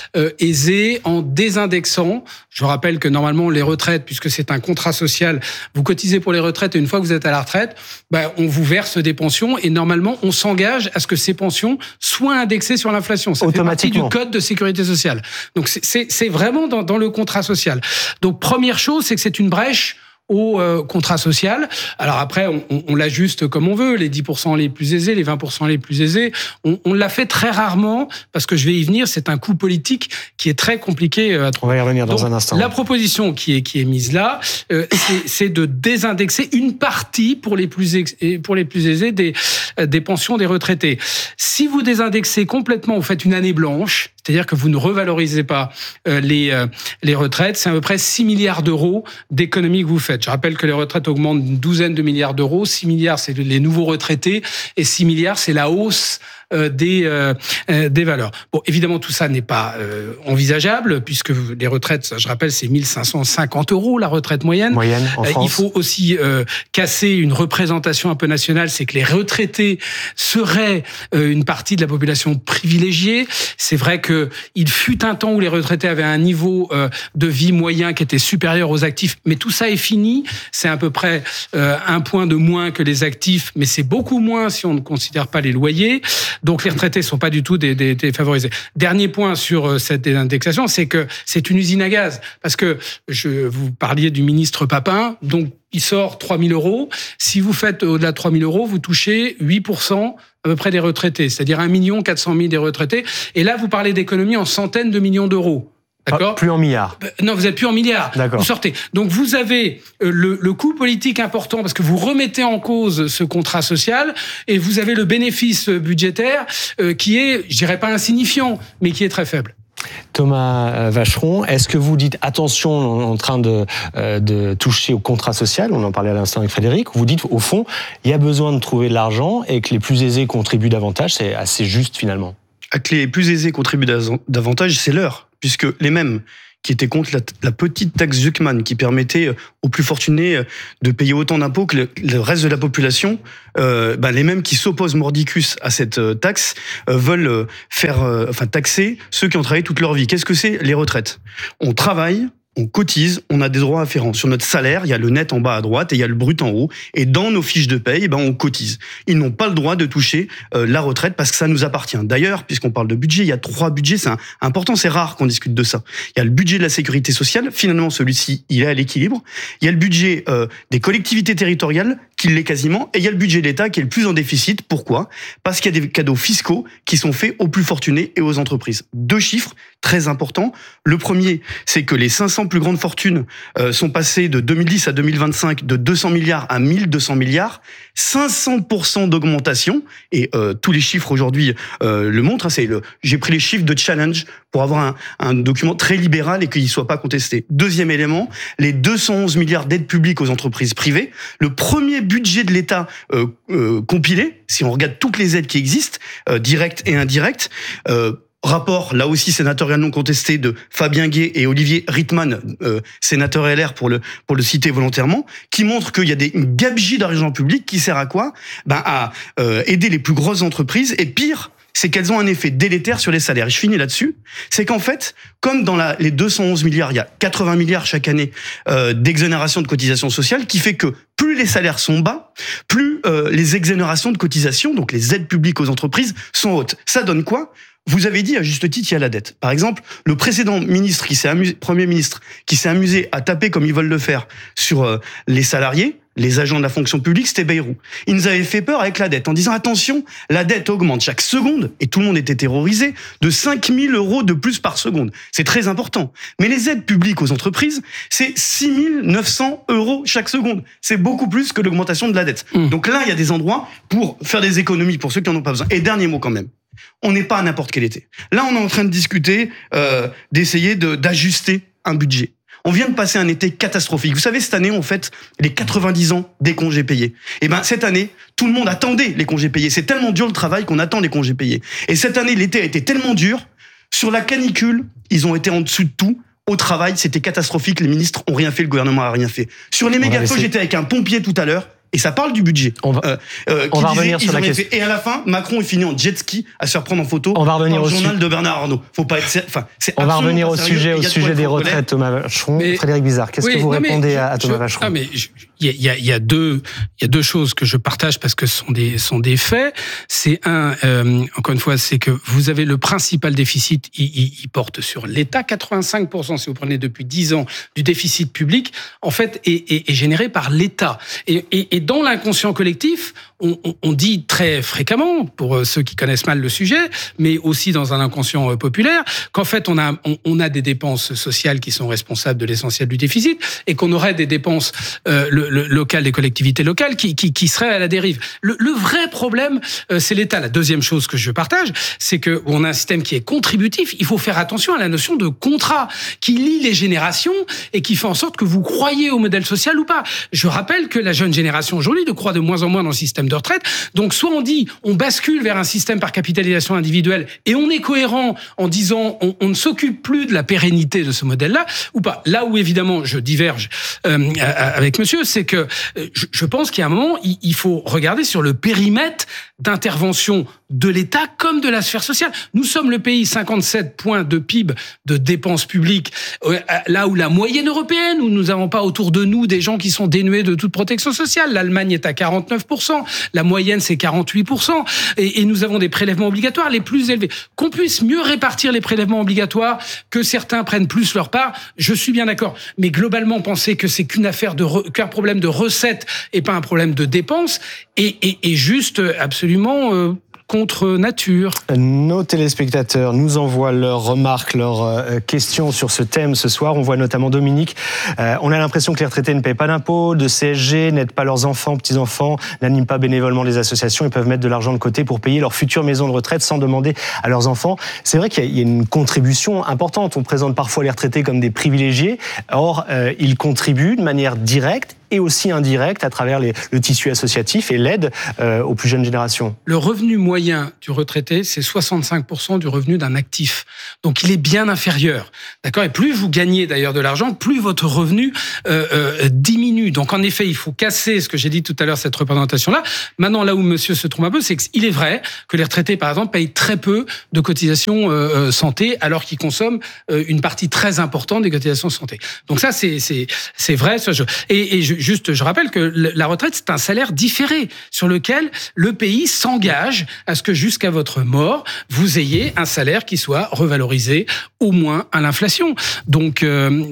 aisés en désindexant. Je rappelle que normalement les retraites, puisque c'est un contrat social, vous cotisez pour les retraites et une fois que vous êtes à la retraite, on vous verse des pensions et normalement on s'engage à ce que ces pensions soient indexées sur l'inflation. Ça fait partie du code de sécurité sociale. Donc c'est vraiment dans le contrat social. Donc première chose, c'est que c'est une brèche au contrat social. Alors après, on l'ajuste comme on veut, les 10% les plus aisés, les 20% les plus aisés. On l'a fait très rarement, parce que je vais y venir, c'est un coût politique qui est très compliqué à trouver. On va y revenir dans un instant. La proposition qui est mise là, c'est de désindexer une partie pour les plus aisés des pensions des retraités. Si vous désindexez complètement, vous faites une année blanche, c'est-à-dire que vous ne revalorisez pas les retraites, c'est à peu près 6 milliards d'euros d'économies que vous faites. Je rappelle que les retraites augmentent d'une douzaine de milliards d'euros. 6 milliards, c'est les nouveaux retraités. Et 6 milliards, c'est la hausse des valeurs. Bon, évidemment, tout ça n'est pas envisageable, puisque les retraites, je rappelle, c'est 1 550 € la retraite moyenne. En France. Il faut aussi casser une représentation un peu nationale, c'est que les retraités seraient une partie de la population privilégiée. C'est vrai qu'il fut un temps où les retraités avaient un niveau de vie moyen qui était supérieur aux actifs, mais tout ça est fini. C'est à peu près un point de moins que les actifs, mais c'est beaucoup moins si on ne considère pas les loyers. Donc les retraités ne sont pas du tout défavorisés. Dernier point sur cette indexation, c'est que c'est une usine à gaz. Parce que vous parliez du ministre Papin, donc il sort 3 000 €. Si vous faites au-delà de 3 000 €, vous touchez 8% à peu près des retraités, c'est-à-dire 1 400 000 des retraités. Et là, vous parlez d'économie en centaines de millions d'euros. D'accord ? Plus en milliards. Non, vous n'êtes plus en milliards. D'accord. Vous sortez. Donc vous avez le coût politique important parce que vous remettez en cause ce contrat social et vous avez le bénéfice budgétaire qui est, je dirais pas insignifiant, mais qui est très faible. Thomas Vacheron, est-ce que vous dites attention, on est en train de toucher au contrat social, on en parlait à l'instant avec Frédéric, vous dites au fond, il y a besoin de trouver de l'argent et que les plus aisés contribuent davantage, c'est assez juste finalement. Que les plus aisés contribuent davantage, c'est leur, puisque les mêmes qui étaient contre la petite taxe Zuckman qui permettait aux plus fortunés de payer autant d'impôts que le reste de la population, les mêmes qui s'opposent mordicus à cette taxe veulent taxer ceux qui ont travaillé toute leur vie. Qu'est-ce que c'est les retraites ? On travaille, on cotise, on a des droits afférents. Sur notre salaire, il y a le net en bas à droite et il y a le brut en haut. Et dans nos fiches de paye, on cotise. Ils n'ont pas le droit de toucher la retraite parce que ça nous appartient. D'ailleurs, puisqu'on parle de budget, il y a 3 budgets. C'est important, c'est rare qu'on discute de ça. Il y a le budget de la sécurité sociale. Finalement, celui-ci, il est à l'équilibre. Il y a le budget des collectivités territoriales, qui l'est quasiment. Et il y a le budget de l'État qui est le plus en déficit. Pourquoi ? Parce qu'il y a des cadeaux fiscaux qui sont faits aux plus fortunés et aux entreprises. 2 chiffres très importants. Le premier, c'est que les 500 plus grandes fortunes sont passées de 2010 à 2025 de 200 milliards à 1200 milliards. 500% d'augmentation. Et tous les chiffres aujourd'hui le montrent. J'ai pris les chiffres de Challenge pour avoir un document très libéral et qu'il ne soit pas contesté. Deuxième élément, les 211 milliards d'aides publiques aux entreprises privées. Le premier budget de l'État compilé, si on regarde toutes les aides qui existent, directes et indirectes, rapport, là aussi sénatorial non contesté, de Fabien Gay et Olivier Rittmann, sénateur LR pour le citer volontairement, qui montre qu'il y a une gabegie d'argent public qui sert à quoi ? À aider les plus grosses entreprises et pire, c'est qu'elles ont un effet délétère sur les salaires. Et je finis là-dessus. C'est qu'en fait, comme dans les 211 milliards, il y a 80 milliards chaque année d'exonération de cotisations sociales, qui fait que plus les salaires sont bas, plus les exonérations de cotisations, donc les aides publiques aux entreprises, sont hautes. Ça donne quoi ? Vous avez dit à juste titre, il y a la dette. Par exemple, le précédent ministre Premier ministre qui s'est amusé à taper comme ils veulent le faire sur les salariés, les agents de la fonction publique, c'était Bayrou. Il nous avait fait peur avec la dette en disant attention, la dette augmente chaque seconde, et tout le monde était terrorisé, de 5 000 € de plus par seconde. C'est très important. Mais les aides publiques aux entreprises, c'est 6 900 € chaque seconde. C'est beaucoup plus que l'augmentation de la dette. Donc là, il y a des endroits pour faire des économies pour ceux qui n'en ont pas besoin. Et dernier mot quand même. On n'est pas à n'importe quel été. Là, on est en train de discuter, d'essayer d'ajuster un budget. On vient de passer un été catastrophique. Vous savez, cette année, on fête les 90 ans des congés payés. Et cette année, tout le monde attendait les congés payés. C'est tellement dur le travail qu'on attend les congés payés. Et cette année, l'été a été tellement dur. Sur la canicule, ils ont été en dessous de tout. Au travail, c'était catastrophique. Les ministres ont rien fait, le gouvernement a rien fait. Sur les méga-feux, j'étais avec un pompier tout à l'heure. Et ça parle du budget. On va revenir sur la question. Et à la fin, Macron est fini en jet ski à se faire prendre en photo. On va revenir dans le journal de Bernard Arnault. Faut pas être. On va revenir au sujet des retraites, Thomas Vacheron. Frédéric Bizard, qu'est-ce que vous répondez à Thomas Vacheron ? Il y a deux choses que je partage parce que ce sont des faits. C'est encore une fois, c'est que vous avez le principal déficit, il porte sur l'État. 85%, si vous prenez depuis 10 ans, du déficit public, en fait, est généré par l'État. Et dans l'inconscient collectif, on dit très fréquemment, pour ceux qui connaissent mal le sujet, mais aussi dans un inconscient populaire, qu'en fait, on a des dépenses sociales qui sont responsables de l'essentiel du déficit et qu'on aurait des dépenses locales, des collectivités locales qui seraient à la dérive. Le vrai problème, c'est l'État. La deuxième chose que je partage, c'est que on a un système qui est contributif. Il faut faire attention à la notion de contrat qui lie les générations et qui fait en sorte que vous croyez au modèle social ou pas. Je rappelle que la jeune génération aujourd'hui croit de moins en moins dans le système de retraite. Donc, soit on dit, on bascule vers un système par capitalisation individuelle et on est cohérent en disant, on ne s'occupe plus de la pérennité de ce modèle-là, ou pas. Là où, évidemment, je diverge avec monsieur, c'est que je pense qu'il y a un moment, il faut regarder sur le périmètre d'intervention de l'État comme de la sphère sociale. Nous sommes le pays 57 points de PIB de dépenses publiques, là où la moyenne européenne, où nous n'avons pas autour de nous des gens qui sont dénués de toute protection sociale. L'Allemagne est à 49%, la moyenne c'est 48%, et nous avons des prélèvements obligatoires les plus élevés. Qu'on puisse mieux répartir les prélèvements obligatoires, que certains prennent plus leur part, je suis bien d'accord. Mais globalement, penser que c'est qu'un problème de recettes et pas un problème de dépenses, est juste absolument contre nature. Nos téléspectateurs nous envoient leurs remarques, leurs questions sur ce thème ce soir. On voit notamment Dominique. On a l'impression que les retraités ne payent pas d'impôts, de CSG, n'aident pas leurs enfants, petits-enfants, n'animent pas bénévolement les associations. Ils peuvent mettre de l'argent de côté pour payer leur future maison de retraite sans demander à leurs enfants. C'est vrai qu'il y a une contribution importante. On présente parfois les retraités comme des privilégiés. Or, ils contribuent de manière directe et aussi indirecte à travers le tissu associatif et l'aide aux plus jeunes générations. Le revenu moyen du retraité, c'est 65% du revenu d'un actif. Donc il est bien inférieur. D'accord ? Et plus vous gagnez d'ailleurs de l'argent, plus votre revenu diminue. Donc en effet, il faut casser ce que j'ai dit tout à l'heure, cette représentation-là. Maintenant, là où monsieur se trompe un peu, c'est qu'il est vrai que les retraités, par exemple, payent très peu de cotisations santé, alors qu'ils consomment une partie très importante des cotisations santé. Donc ça, c'est vrai. Je rappelle que la retraite, c'est un salaire différé sur lequel le pays s'engage à ce que jusqu'à votre mort, vous ayez un salaire qui soit revalorisé au moins à l'inflation. Donc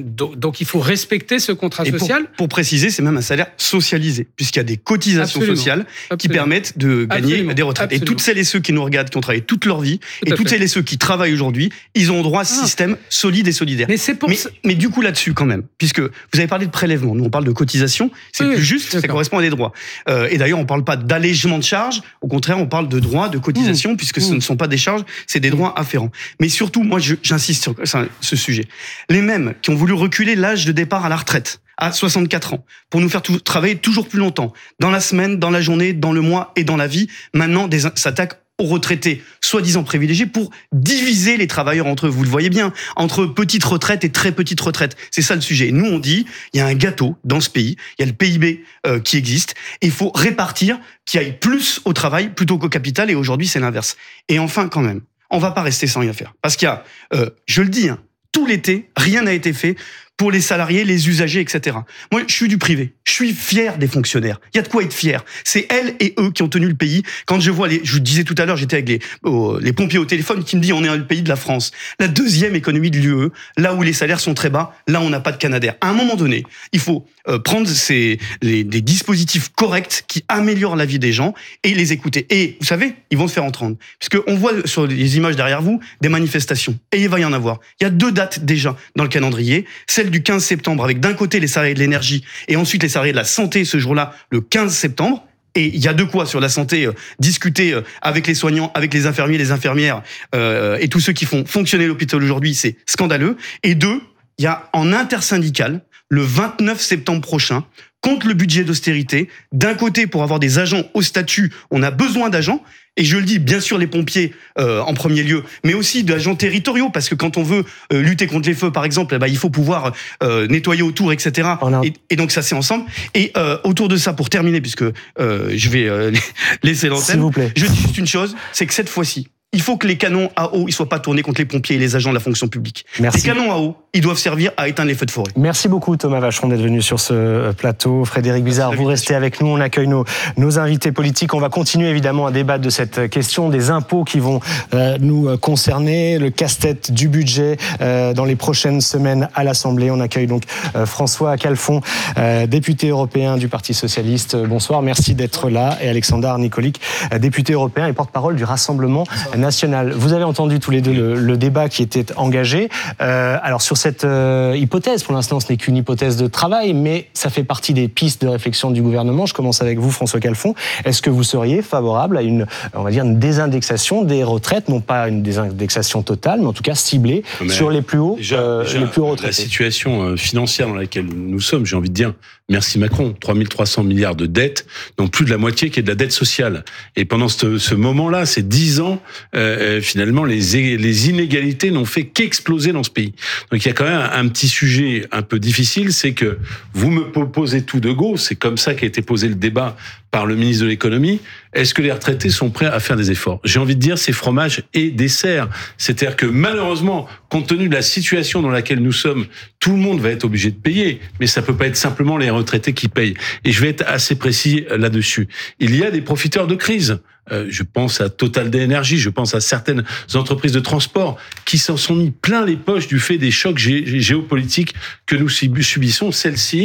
il faut respecter ce contrat social. Pour préciser, c'est même un salaire socialisé, puisqu'il y a des cotisations sociales qui permettent de gagner des retraites. Et toutes celles et ceux qui nous regardent, qui ont travaillé toute leur vie, et toutes celles et ceux qui travaillent aujourd'hui, ils ont droit à ce système solide et solidaire. Mais du coup, là-dessus, quand même, puisque vous avez parlé de prélèvement, nous on parle de cotisation, c'est plus juste, ça correspond à des droits. Et d'ailleurs, on ne parle pas d'allègement de charges, au contraire, on parle de droits, de cotisation, puisque ce ne sont pas des charges, c'est des droits afférents. Mais surtout, moi, j'insiste sur ce sujet. Les mêmes qui ont voulu reculer l'âge de départ à la retraite à 64 ans, pour nous faire travailler toujours plus longtemps, dans la semaine, dans la journée, dans le mois et dans la vie, maintenant s'attaquent aux retraités, soi-disant privilégiés, pour diviser les travailleurs entre eux. Vous le voyez bien, entre petite retraite et très petite retraite. C'est ça le sujet. Nous, on dit, il y a un gâteau dans ce pays, il y a le PIB qui existe, et il faut répartir, qu'il y aille plus au travail plutôt qu'au capital, et aujourd'hui, c'est l'inverse. Et enfin, quand même, on va pas rester sans rien faire. Parce qu'il y a, je le dis, tout l'été, rien n'a été fait pour les salariés, les usagers, etc. Moi, je suis du privé. Je suis fier des fonctionnaires. Il y a de quoi être fier. C'est elles et eux qui ont tenu le pays. Quand je vois je vous disais tout à l'heure, j'étais avec les pompiers au téléphone qui me disent on est le pays de la France. La deuxième économie de l'UE, là où les salaires sont très bas, là on n'a pas de Canadair. À un moment donné, il faut prendre des dispositifs corrects qui améliorent la vie des gens et les écouter. Et vous savez, ils vont se faire entendre. Parce qu'on voit sur les images derrière vous des manifestations. Et il va y en avoir. Il y a 2 dates déjà dans le calendrier. Celle du 15 septembre avec d'un côté les salariés de l'énergie et ensuite les salariés de la santé ce jour-là, le 15 septembre. Et il y a de quoi sur la santé discuter avec les soignants, avec les infirmiers, les infirmières et tous ceux qui font fonctionner l'hôpital aujourd'hui, c'est scandaleux. Et 2, il y a en intersyndical, le 29 septembre prochain, contre le budget d'austérité, d'un côté pour avoir des agents au statut, on a besoin d'agents, et je le dis, bien sûr les pompiers en premier lieu, mais aussi d'agents territoriaux, parce que quand on veut lutter contre les feux, par exemple, il faut pouvoir nettoyer autour, etc. Et donc ça, c'est ensemble. Et autour de ça, pour terminer, puisque je vais laisser l'antenne, s'il vous plaît. Je dis juste une chose, c'est que cette fois-ci, il faut que les canons à eau ne soient pas tournés contre les pompiers et les agents de la fonction publique. Merci. Les canons à eau, ils doivent servir à éteindre les feux de forêt. Merci beaucoup Thomas Vacheron d'être venu sur ce plateau. Frédéric Bizard, vous restez avec nous. On accueille nos invités politiques. On va continuer évidemment à débattre de cette question des impôts qui vont nous concerner, le casse-tête du budget dans les prochaines semaines à l'Assemblée. On accueille donc François Calfon, député européen du Parti Socialiste. Bonsoir, merci d'être là. Et Alexandre Nicolic, député européen et porte-parole du Rassemblement national. Vous avez entendu tous les deux le débat qui était engagé. Alors sur cette hypothèse, pour l'instant ce n'est qu'une hypothèse de travail, mais ça fait partie des pistes de réflexion du gouvernement. Je commence avec vous, François Calfon. Est-ce que vous seriez favorable à une désindexation des retraites, non pas une désindexation totale, mais en tout cas ciblée sur les plus hauts retraités? La situation financière dans laquelle nous sommes, j'ai envie de dire, merci Macron, 3 300 milliards de dettes, dont plus de la moitié qui est de la dette sociale. Et pendant ce moment-là, ces 10 ans, finalement, les inégalités n'ont fait qu'exploser dans ce pays. Donc il y a quand même un petit sujet un peu difficile, c'est que vous me posez tout de go, c'est comme ça qu'a été posé le débat par le ministre de l'économie. Est-ce que les retraités sont prêts à faire des efforts? J'ai envie de dire, c'est fromage et dessert. C'est-à-dire que malheureusement, compte tenu de la situation dans laquelle nous sommes, tout le monde va être obligé de payer, mais ça peut pas être simplement les retraités qui payent. Et je vais être assez précis là-dessus. Il y a des profiteurs de crise. Je pense à Total Énergie, je pense à certaines entreprises de transport qui s'en sont mis plein les poches du fait des chocs géopolitiques que nous subissons. Celles-ci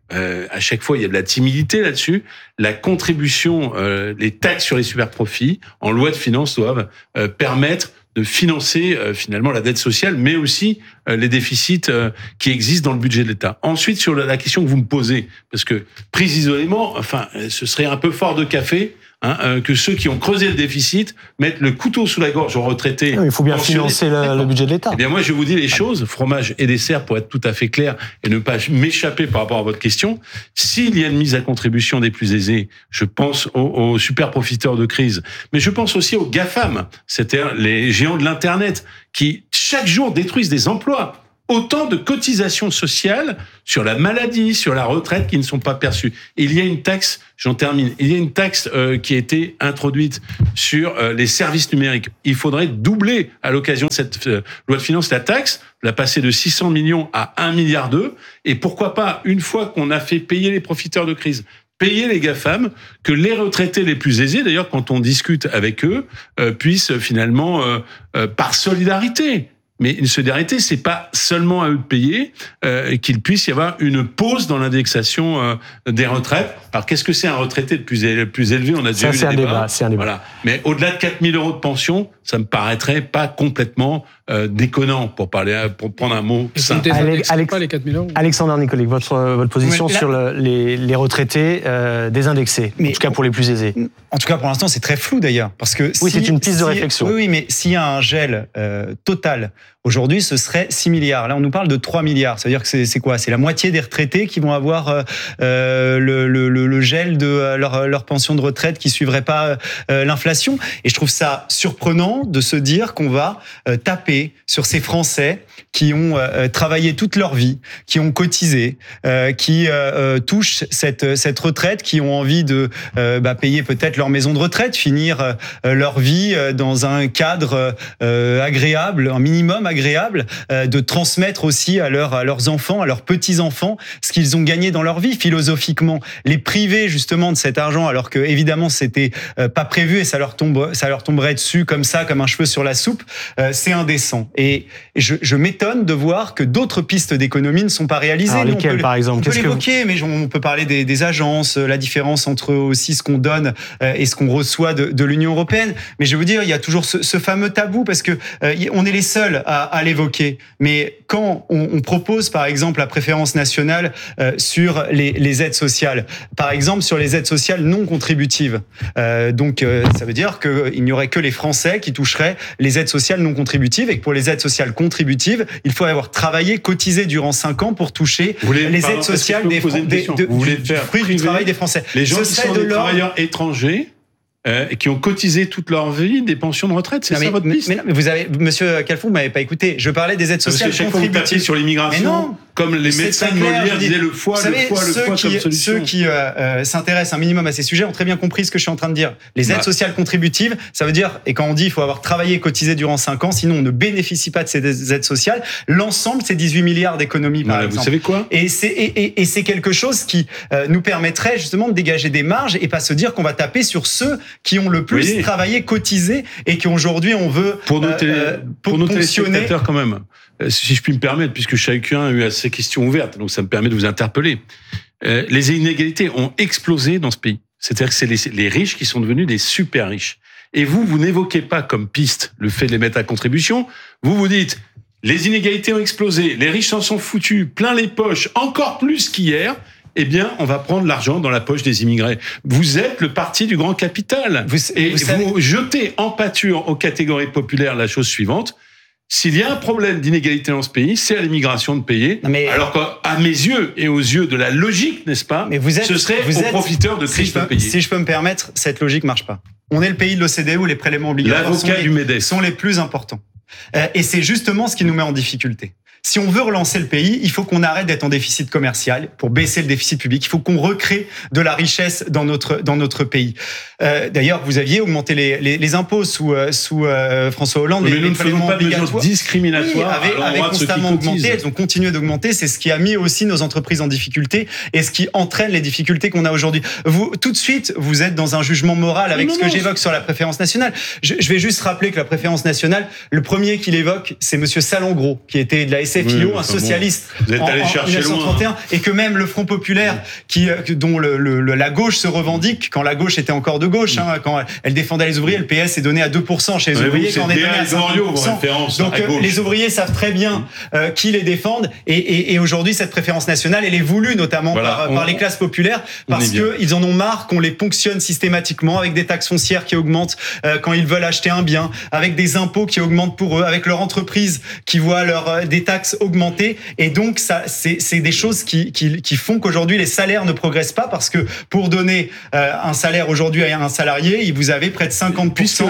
à chaque fois, il y a de la timidité là-dessus. La contribution, les taxes sur les superprofits en loi de finances doivent permettre de financer finalement la dette sociale, mais aussi les déficits qui existent dans le budget de l'État. Ensuite, sur la question que vous me posez, parce que prise isolément, enfin, ce serait un peu fort de café que ceux qui ont creusé le déficit mettent le couteau sous la gorge aux retraités. Il faut bien financer le budget de l'État. Eh bien, moi, je vous dis les choses, fromage et dessert, pour être tout à fait clair et ne pas m'échapper par rapport à votre question. S'il y a une mise à contribution des plus aisés, je pense aux super profiteurs de crise, mais je pense aussi aux GAFAM, c'est-à-dire les géants de l'Internet, qui chaque jour détruisent des emplois. Autant de cotisations sociales sur la maladie, sur la retraite qui ne sont pas perçues. Et il y a une taxe, j'en termine, il y a une taxe qui a été introduite sur les services numériques. Il faudrait doubler à l'occasion de cette loi de finances la taxe, la passer de 600 millions à 1,2 milliard. Et pourquoi pas, une fois qu'on a fait payer les profiteurs de crise, payer les GAFAM, que les retraités les plus aisés, d'ailleurs quand on discute avec eux, puissent finalement, par solidarité, mais une solidarité, c'est pas seulement à eux de payer, qu'il puisse y avoir une pause dans l'indexation des retraites. Alors, qu'est-ce que c'est un retraité le plus élevé? On a déjà eu le débat. C'est un débat. Voilà. Mais au-delà de 4 000 € de pension, ça me paraîtrait pas complètement déconnant, pour prendre un mot simple. Pas les 4 000 €. Alexandre Nicolic, votre position sur les retraités désindexés, en tout cas pour les plus aisés. En tout cas, pour l'instant, c'est très flou d'ailleurs, parce que oui, c'est une piste de réflexion. Oui, mais s'il y a un gel total aujourd'hui, ce serait 6 milliards. Là, on nous parle de 3 milliards. Ça veut dire que c'est quoi? C'est la moitié des retraités qui vont avoir le gel de leur pension de retraite qui suivrait pas l'inflation. Et je trouve ça surprenant de se dire qu'on va taper sur ces Français qui ont travaillé toute leur vie, qui ont cotisé, qui touchent cette retraite, qui ont envie de payer peut-être leur maison de retraite, finir leur vie dans un cadre agréable, un minimum agréable, de transmettre aussi à leurs enfants, à leurs petits-enfants, ce qu'ils ont gagné dans leur vie philosophiquement. Les priver justement de cet argent, alors que évidemment c'était pas prévu et ça leur tomberait dessus comme ça, comme un cheveu sur la soupe, c'est indécent. Et je m'étonne de voir que d'autres pistes d'économie ne sont pas réalisées. Alors, lesquelles, par exemple? On peut l'évoquer, mais on peut parler des agences, la différence entre aussi ce qu'on donne et ce qu'on reçoit de l'Union européenne. Mais je vais vous dire, il y a toujours ce fameux tabou, parce que on est les seuls à l'évoquer. Mais quand on propose, par exemple, la préférence nationale sur les aides sociales, par exemple sur les aides sociales non contributives, donc ça veut dire qu'il n'y aurait que les Français qui toucheraient les aides sociales non contributives, et que pour les aides sociales contributives, il faut avoir travaillé, cotisé durant 5 ans pour toucher les aides sociales du fruit du travail des Français. Les gens qui sont des travailleurs étrangers qui ont cotisé toute leur vie des pensions de retraite, c'est ça votre piste? Mais vous avez, Monsieur Calfon, vous m'avez pas écouté. Je parlais des aides sociales contributives sur l'immigration. Comme les médecins de Molière disaient le foie comme solution. Ceux qui s'intéressent un minimum à ces sujets ont très bien compris ce que je suis en train de dire. Les aides sociales contributives, ça veut dire, et quand on dit il faut avoir travaillé et cotisé durant 5 ans, sinon on ne bénéficie pas de ces aides sociales, l'ensemble c'est 18 milliards d'économies par exemple. Vous savez quoi? Et c'est quelque chose qui nous permettrait justement de dégager des marges et pas se dire qu'on va taper sur ceux qui ont le plus travaillé, cotisé, et qui aujourd'hui on veut pour nos téléspectateurs quand même. Si je puis me permettre, puisque chacun a eu ces questions ouvertes, donc ça me permet de vous interpeller. Les inégalités ont explosé dans ce pays. C'est-à-dire que c'est les riches qui sont devenus des super riches. Et vous n'évoquez pas comme piste le fait de les mettre à contribution. Vous dites, les inégalités ont explosé, les riches s'en sont foutus plein les poches, encore plus qu'hier. Eh bien, on va prendre l'argent dans la poche des immigrés. Vous êtes le parti du grand capital. Vous jetez en pâture aux catégories populaires la chose suivante. S'il y a un problème d'inégalité dans ce pays, c'est à l'immigration de payer. Alors qu'à mes yeux et aux yeux de la logique, n'est-ce pas, ce serait aux profiteurs de crise de payer. Si je peux me permettre, cette logique marche pas. On est le pays de l'OCDE où les prélèvements obligatoires sont les plus importants. Et c'est justement ce qui nous met en difficulté. Si on veut relancer le pays, il faut qu'on arrête d'être en déficit commercial pour baisser le déficit public. Il faut qu'on recrée de la richesse dans notre pays. D'ailleurs, vous aviez augmenté les impôts sous François Hollande. Mais nous ne faisons pas de mesures discriminatoires. Avaient constamment augmenté. Elles ont continué d'augmenter. C'est ce qui a mis aussi nos entreprises en difficulté et ce qui entraîne les difficultés qu'on a aujourd'hui. Vous, tout de suite, vous êtes dans un jugement moral avec ce que j'évoque sur la préférence nationale. Je vais juste rappeler que la préférence nationale, le premier qui l'évoque, c'est Monsieur Salengro, qui était de la SFIO, un socialiste vous êtes allé en chercher 1931, loin. et que même le Front populaire, dont la gauche se revendique, quand la gauche était encore de gauche, quand elle défendait les ouvriers, le PS est donné à 2% chez les ouvriers, quand on est donné à 50%. Donc les ouvriers savent très bien qui les défendent, et aujourd'hui cette préférence nationale, elle est voulue notamment par les classes populaires, parce qu'ils en ont marre qu'on les ponctionne systématiquement avec des taxes foncières qui augmentent quand ils veulent acheter un bien, avec des impôts qui augmentent pour eux, avec leur entreprise qui voit des taxes augmenter, et donc c'est des choses qui font qu'aujourd'hui les salaires ne progressent pas, parce que pour donner un salaire aujourd'hui à un salarié, vous avez près de 50%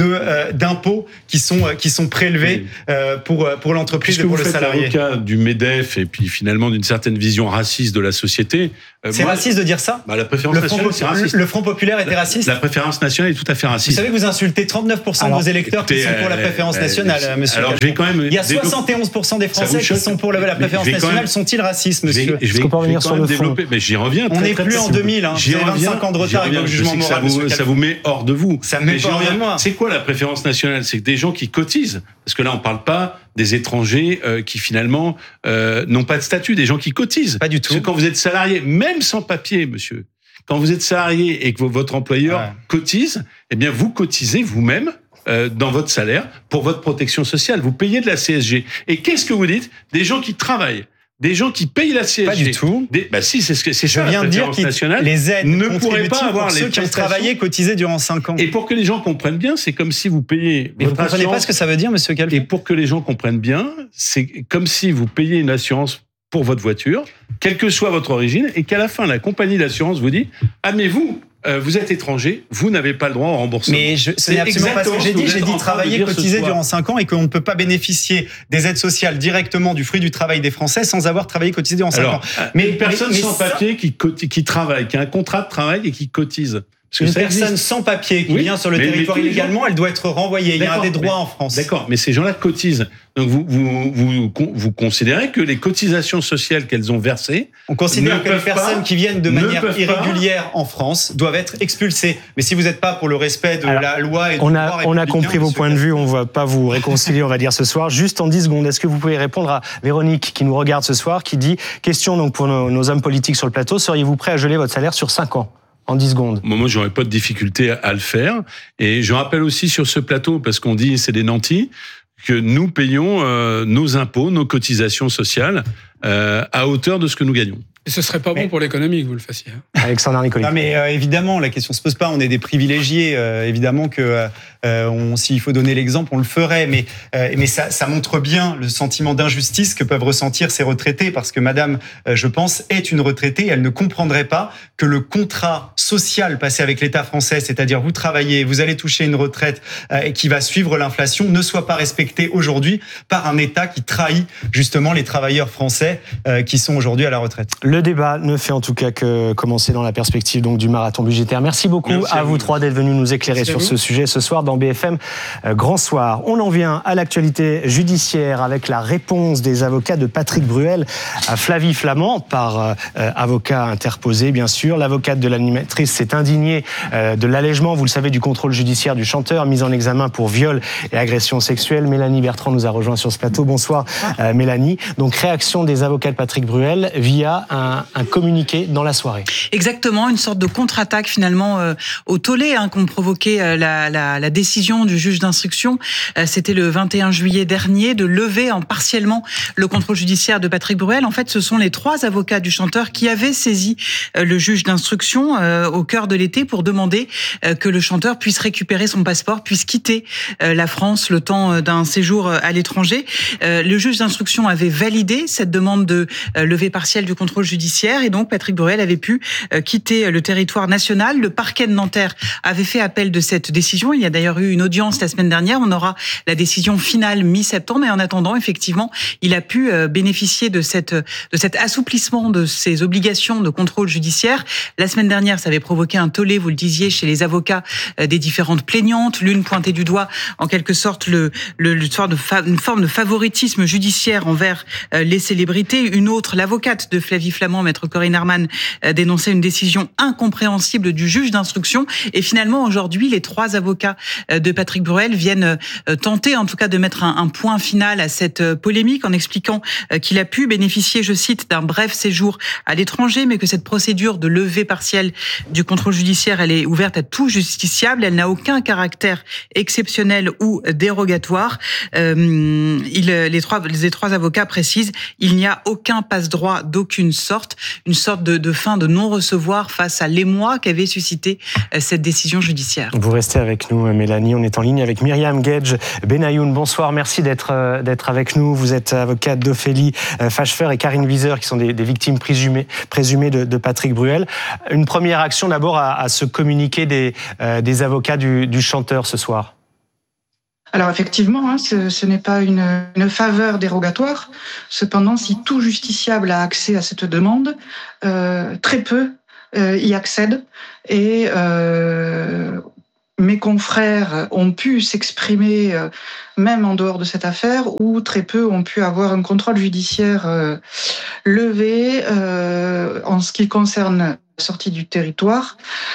d'impôts qui sont prélevés pour l'entreprise et pour le salarié. Puisque vous faites l'avocat du MEDEF et puis finalement d'une certaine vision raciste de la société. C'est raciste de dire ça? La préférence nationale, c'est raciste. Le Front populaire était raciste? La préférence nationale est tout à fait raciste. Vous savez que vous insultez 39% de vos électeurs qui sont pour la préférence nationale, monsieur. Alors, je vais quand même il y a 71% des Français qui sont pour la préférence nationale. Sont-ils racistes, monsieur? Je vais pas revenir sur le fond. Mais j'y reviens. On n'est plus en 2000. Vous avez 25 ans de retard avec le jugement moral. Ça vous met hors de vous. Ça me met hors de moi. C'est quoi la préférence nationale? C'est que des gens qui cotisent. Parce que là, on parle pas des étrangers qui finalement n'ont pas de statut, des gens qui cotisent. Pas du tout. Parce que quand vous êtes salarié, même sans papier, monsieur, quand vous êtes salarié et que votre employeur cotise, eh bien vous cotisez vous-même dans votre salaire pour votre protection sociale. Vous payez de la CSG. Et qu'est-ce que vous dites? Des gens qui travaillent. Des gens qui payent la CSG. Pas du tout. Si, c'est ça. Je viens de dire que les aides ne pourraient pas avoir ceux qui ont travaillé, cotisé durant 5 ans. Et pour que les gens comprennent bien, c'est comme si vous payez. Mais vous ne comprenez pas ce que ça veut dire, monsieur Calfon? Et pour que les gens comprennent bien, c'est comme si vous payez une assurance pour votre voiture, quelle que soit votre origine, et qu'à la fin, la compagnie d'assurance vous dit: ah, mais vous êtes étranger, vous n'avez pas le droit au remboursement. Mais ce n'est absolument pas ce que j'ai dit. J'ai dit travailler, cotiser durant 5 ans, et qu'on ne peut pas bénéficier des aides sociales directement du fruit du travail des Français sans avoir travaillé, cotisé durant 5 ans. Mais une personne sans papier qui travaille, qui a un contrat de travail et qui cotise. Une personne sans papier qui vient sur le territoire illégalement, elle doit être renvoyée. Il y a des droits en France. D'accord, mais ces gens-là cotisent. Donc vous considérez que les cotisations sociales qu'elles ont versées, on considère que les personnes qui viennent de manière irrégulière en France doivent être expulsées. Mais si vous n'êtes pas pour le respect de la loi et du droit on a compris vos points de vue. On ne va pas vous réconcilier, on va dire ce soir. Juste en 10 secondes, est-ce que vous pouvez répondre à Véronique qui nous regarde ce soir, qui dit: question donc pour nos hommes politiques sur le plateau, seriez-vous prêt à geler votre salaire sur 5 ans? En 10 secondes. Moi, j'aurais pas de difficulté à le faire. Et je rappelle aussi sur ce plateau, parce qu'on dit c'est des nantis, que nous payons nos impôts, nos cotisations sociales à hauteur de ce que nous gagnons. Et ce serait pas bon pour l'économie que vous le fassiez. Alexandre Nicoli. Non, mais évidemment, la question se pose pas. On est des privilégiés. Évidemment que s'il faut donner l'exemple, on le ferait. Mais ça montre bien le sentiment d'injustice que peuvent ressentir ces retraités, parce que Madame, je pense, est une retraitée. Elle ne comprendrait pas que le contrat social passé avec l'État français, c'est-à-dire vous travaillez, vous allez toucher une retraite qui va suivre l'inflation, ne soit pas respecté aujourd'hui par un État qui trahit justement les travailleurs français qui sont aujourd'hui à la retraite. Le débat ne fait en tout cas que commencer dans la perspective donc du marathon budgétaire. Merci beaucoup à vous trois d'être venus nous éclairer sur ce sujet ce soir dans BFM Grand Soir. On en vient à l'actualité judiciaire avec la réponse des avocats de Patrick Bruel à Flavie Flament par avocat interposé bien sûr. L'avocate de l'animatrice s'est indignée de l'allègement, vous le savez, du contrôle judiciaire du chanteur mis en examen pour viol et agression sexuelle. Mélanie Bertrand nous a rejoint sur ce plateau. Bonsoir Mélanie. Donc réaction des avocats de Patrick Bruel via un communiqué dans la soirée. Exactement, une sorte de contre-attaque finalement au tollé qu'ont provoqué la décision du juge d'instruction. C'était le 21 juillet dernier de lever partiellement le contrôle judiciaire de Patrick Bruel. En fait, ce sont les 3 avocats du chanteur qui avaient saisi le juge d'instruction au cœur de l'été pour demander que le chanteur puisse récupérer son passeport, puisse quitter la France le temps d'un séjour à l'étranger. Le juge d'instruction avait validé cette demande de levée partielle du contrôle judiciaire et donc Patrick Bruel avait pu quitter le territoire national. Le parquet de Nanterre avait fait appel de cette décision. Il y a d'ailleurs eu une audience la semaine dernière. On aura la décision finale mi-septembre et en attendant, effectivement, il a pu bénéficier de cet assouplissement de ses obligations de contrôle judiciaire. La semaine dernière, ça avait provoqué un tollé, vous le disiez, chez les avocats des différentes plaignantes. L'une pointait du doigt, en quelque sorte, une forme de favoritisme judiciaire envers les célébrités. Une autre, l'avocate de Flavie Flament, notamment Maître Corinne Herman, dénonçait une décision incompréhensible du juge d'instruction. Et finalement, aujourd'hui, les 3 avocats de Patrick Bruel viennent tenter, en tout cas, de mettre un point final à cette polémique en expliquant qu'il a pu bénéficier, je cite, d'un bref séjour à l'étranger, mais que cette procédure de levée partielle du contrôle judiciaire, elle est ouverte à tout justiciable. Elle n'a aucun caractère exceptionnel ou dérogatoire. Les trois avocats précisent il n'y a aucun passe-droit d'aucune sorte, une sorte de fin de non-recevoir face à l'émoi qu'avait suscité cette décision judiciaire. Vous restez avec nous, Mélanie. On est en ligne avec Myriam Gage Benayoun. Bonsoir, merci d'être avec nous. Vous êtes avocate d'Ophélie Fachefer et Karine Wieser, qui sont des victimes présumées de Patrick Bruel. Une première action d'abord à ce communiqué des avocats du chanteur ce soir. Alors effectivement, ce n'est pas une faveur dérogatoire. Cependant, si tout justiciable a accès à cette demande, très peu y accèdent. Et mes confrères ont pu s'exprimer même en dehors de cette affaire, où très peu ont pu avoir un contrôle judiciaire levé en ce qui concerne la sortie du territoire.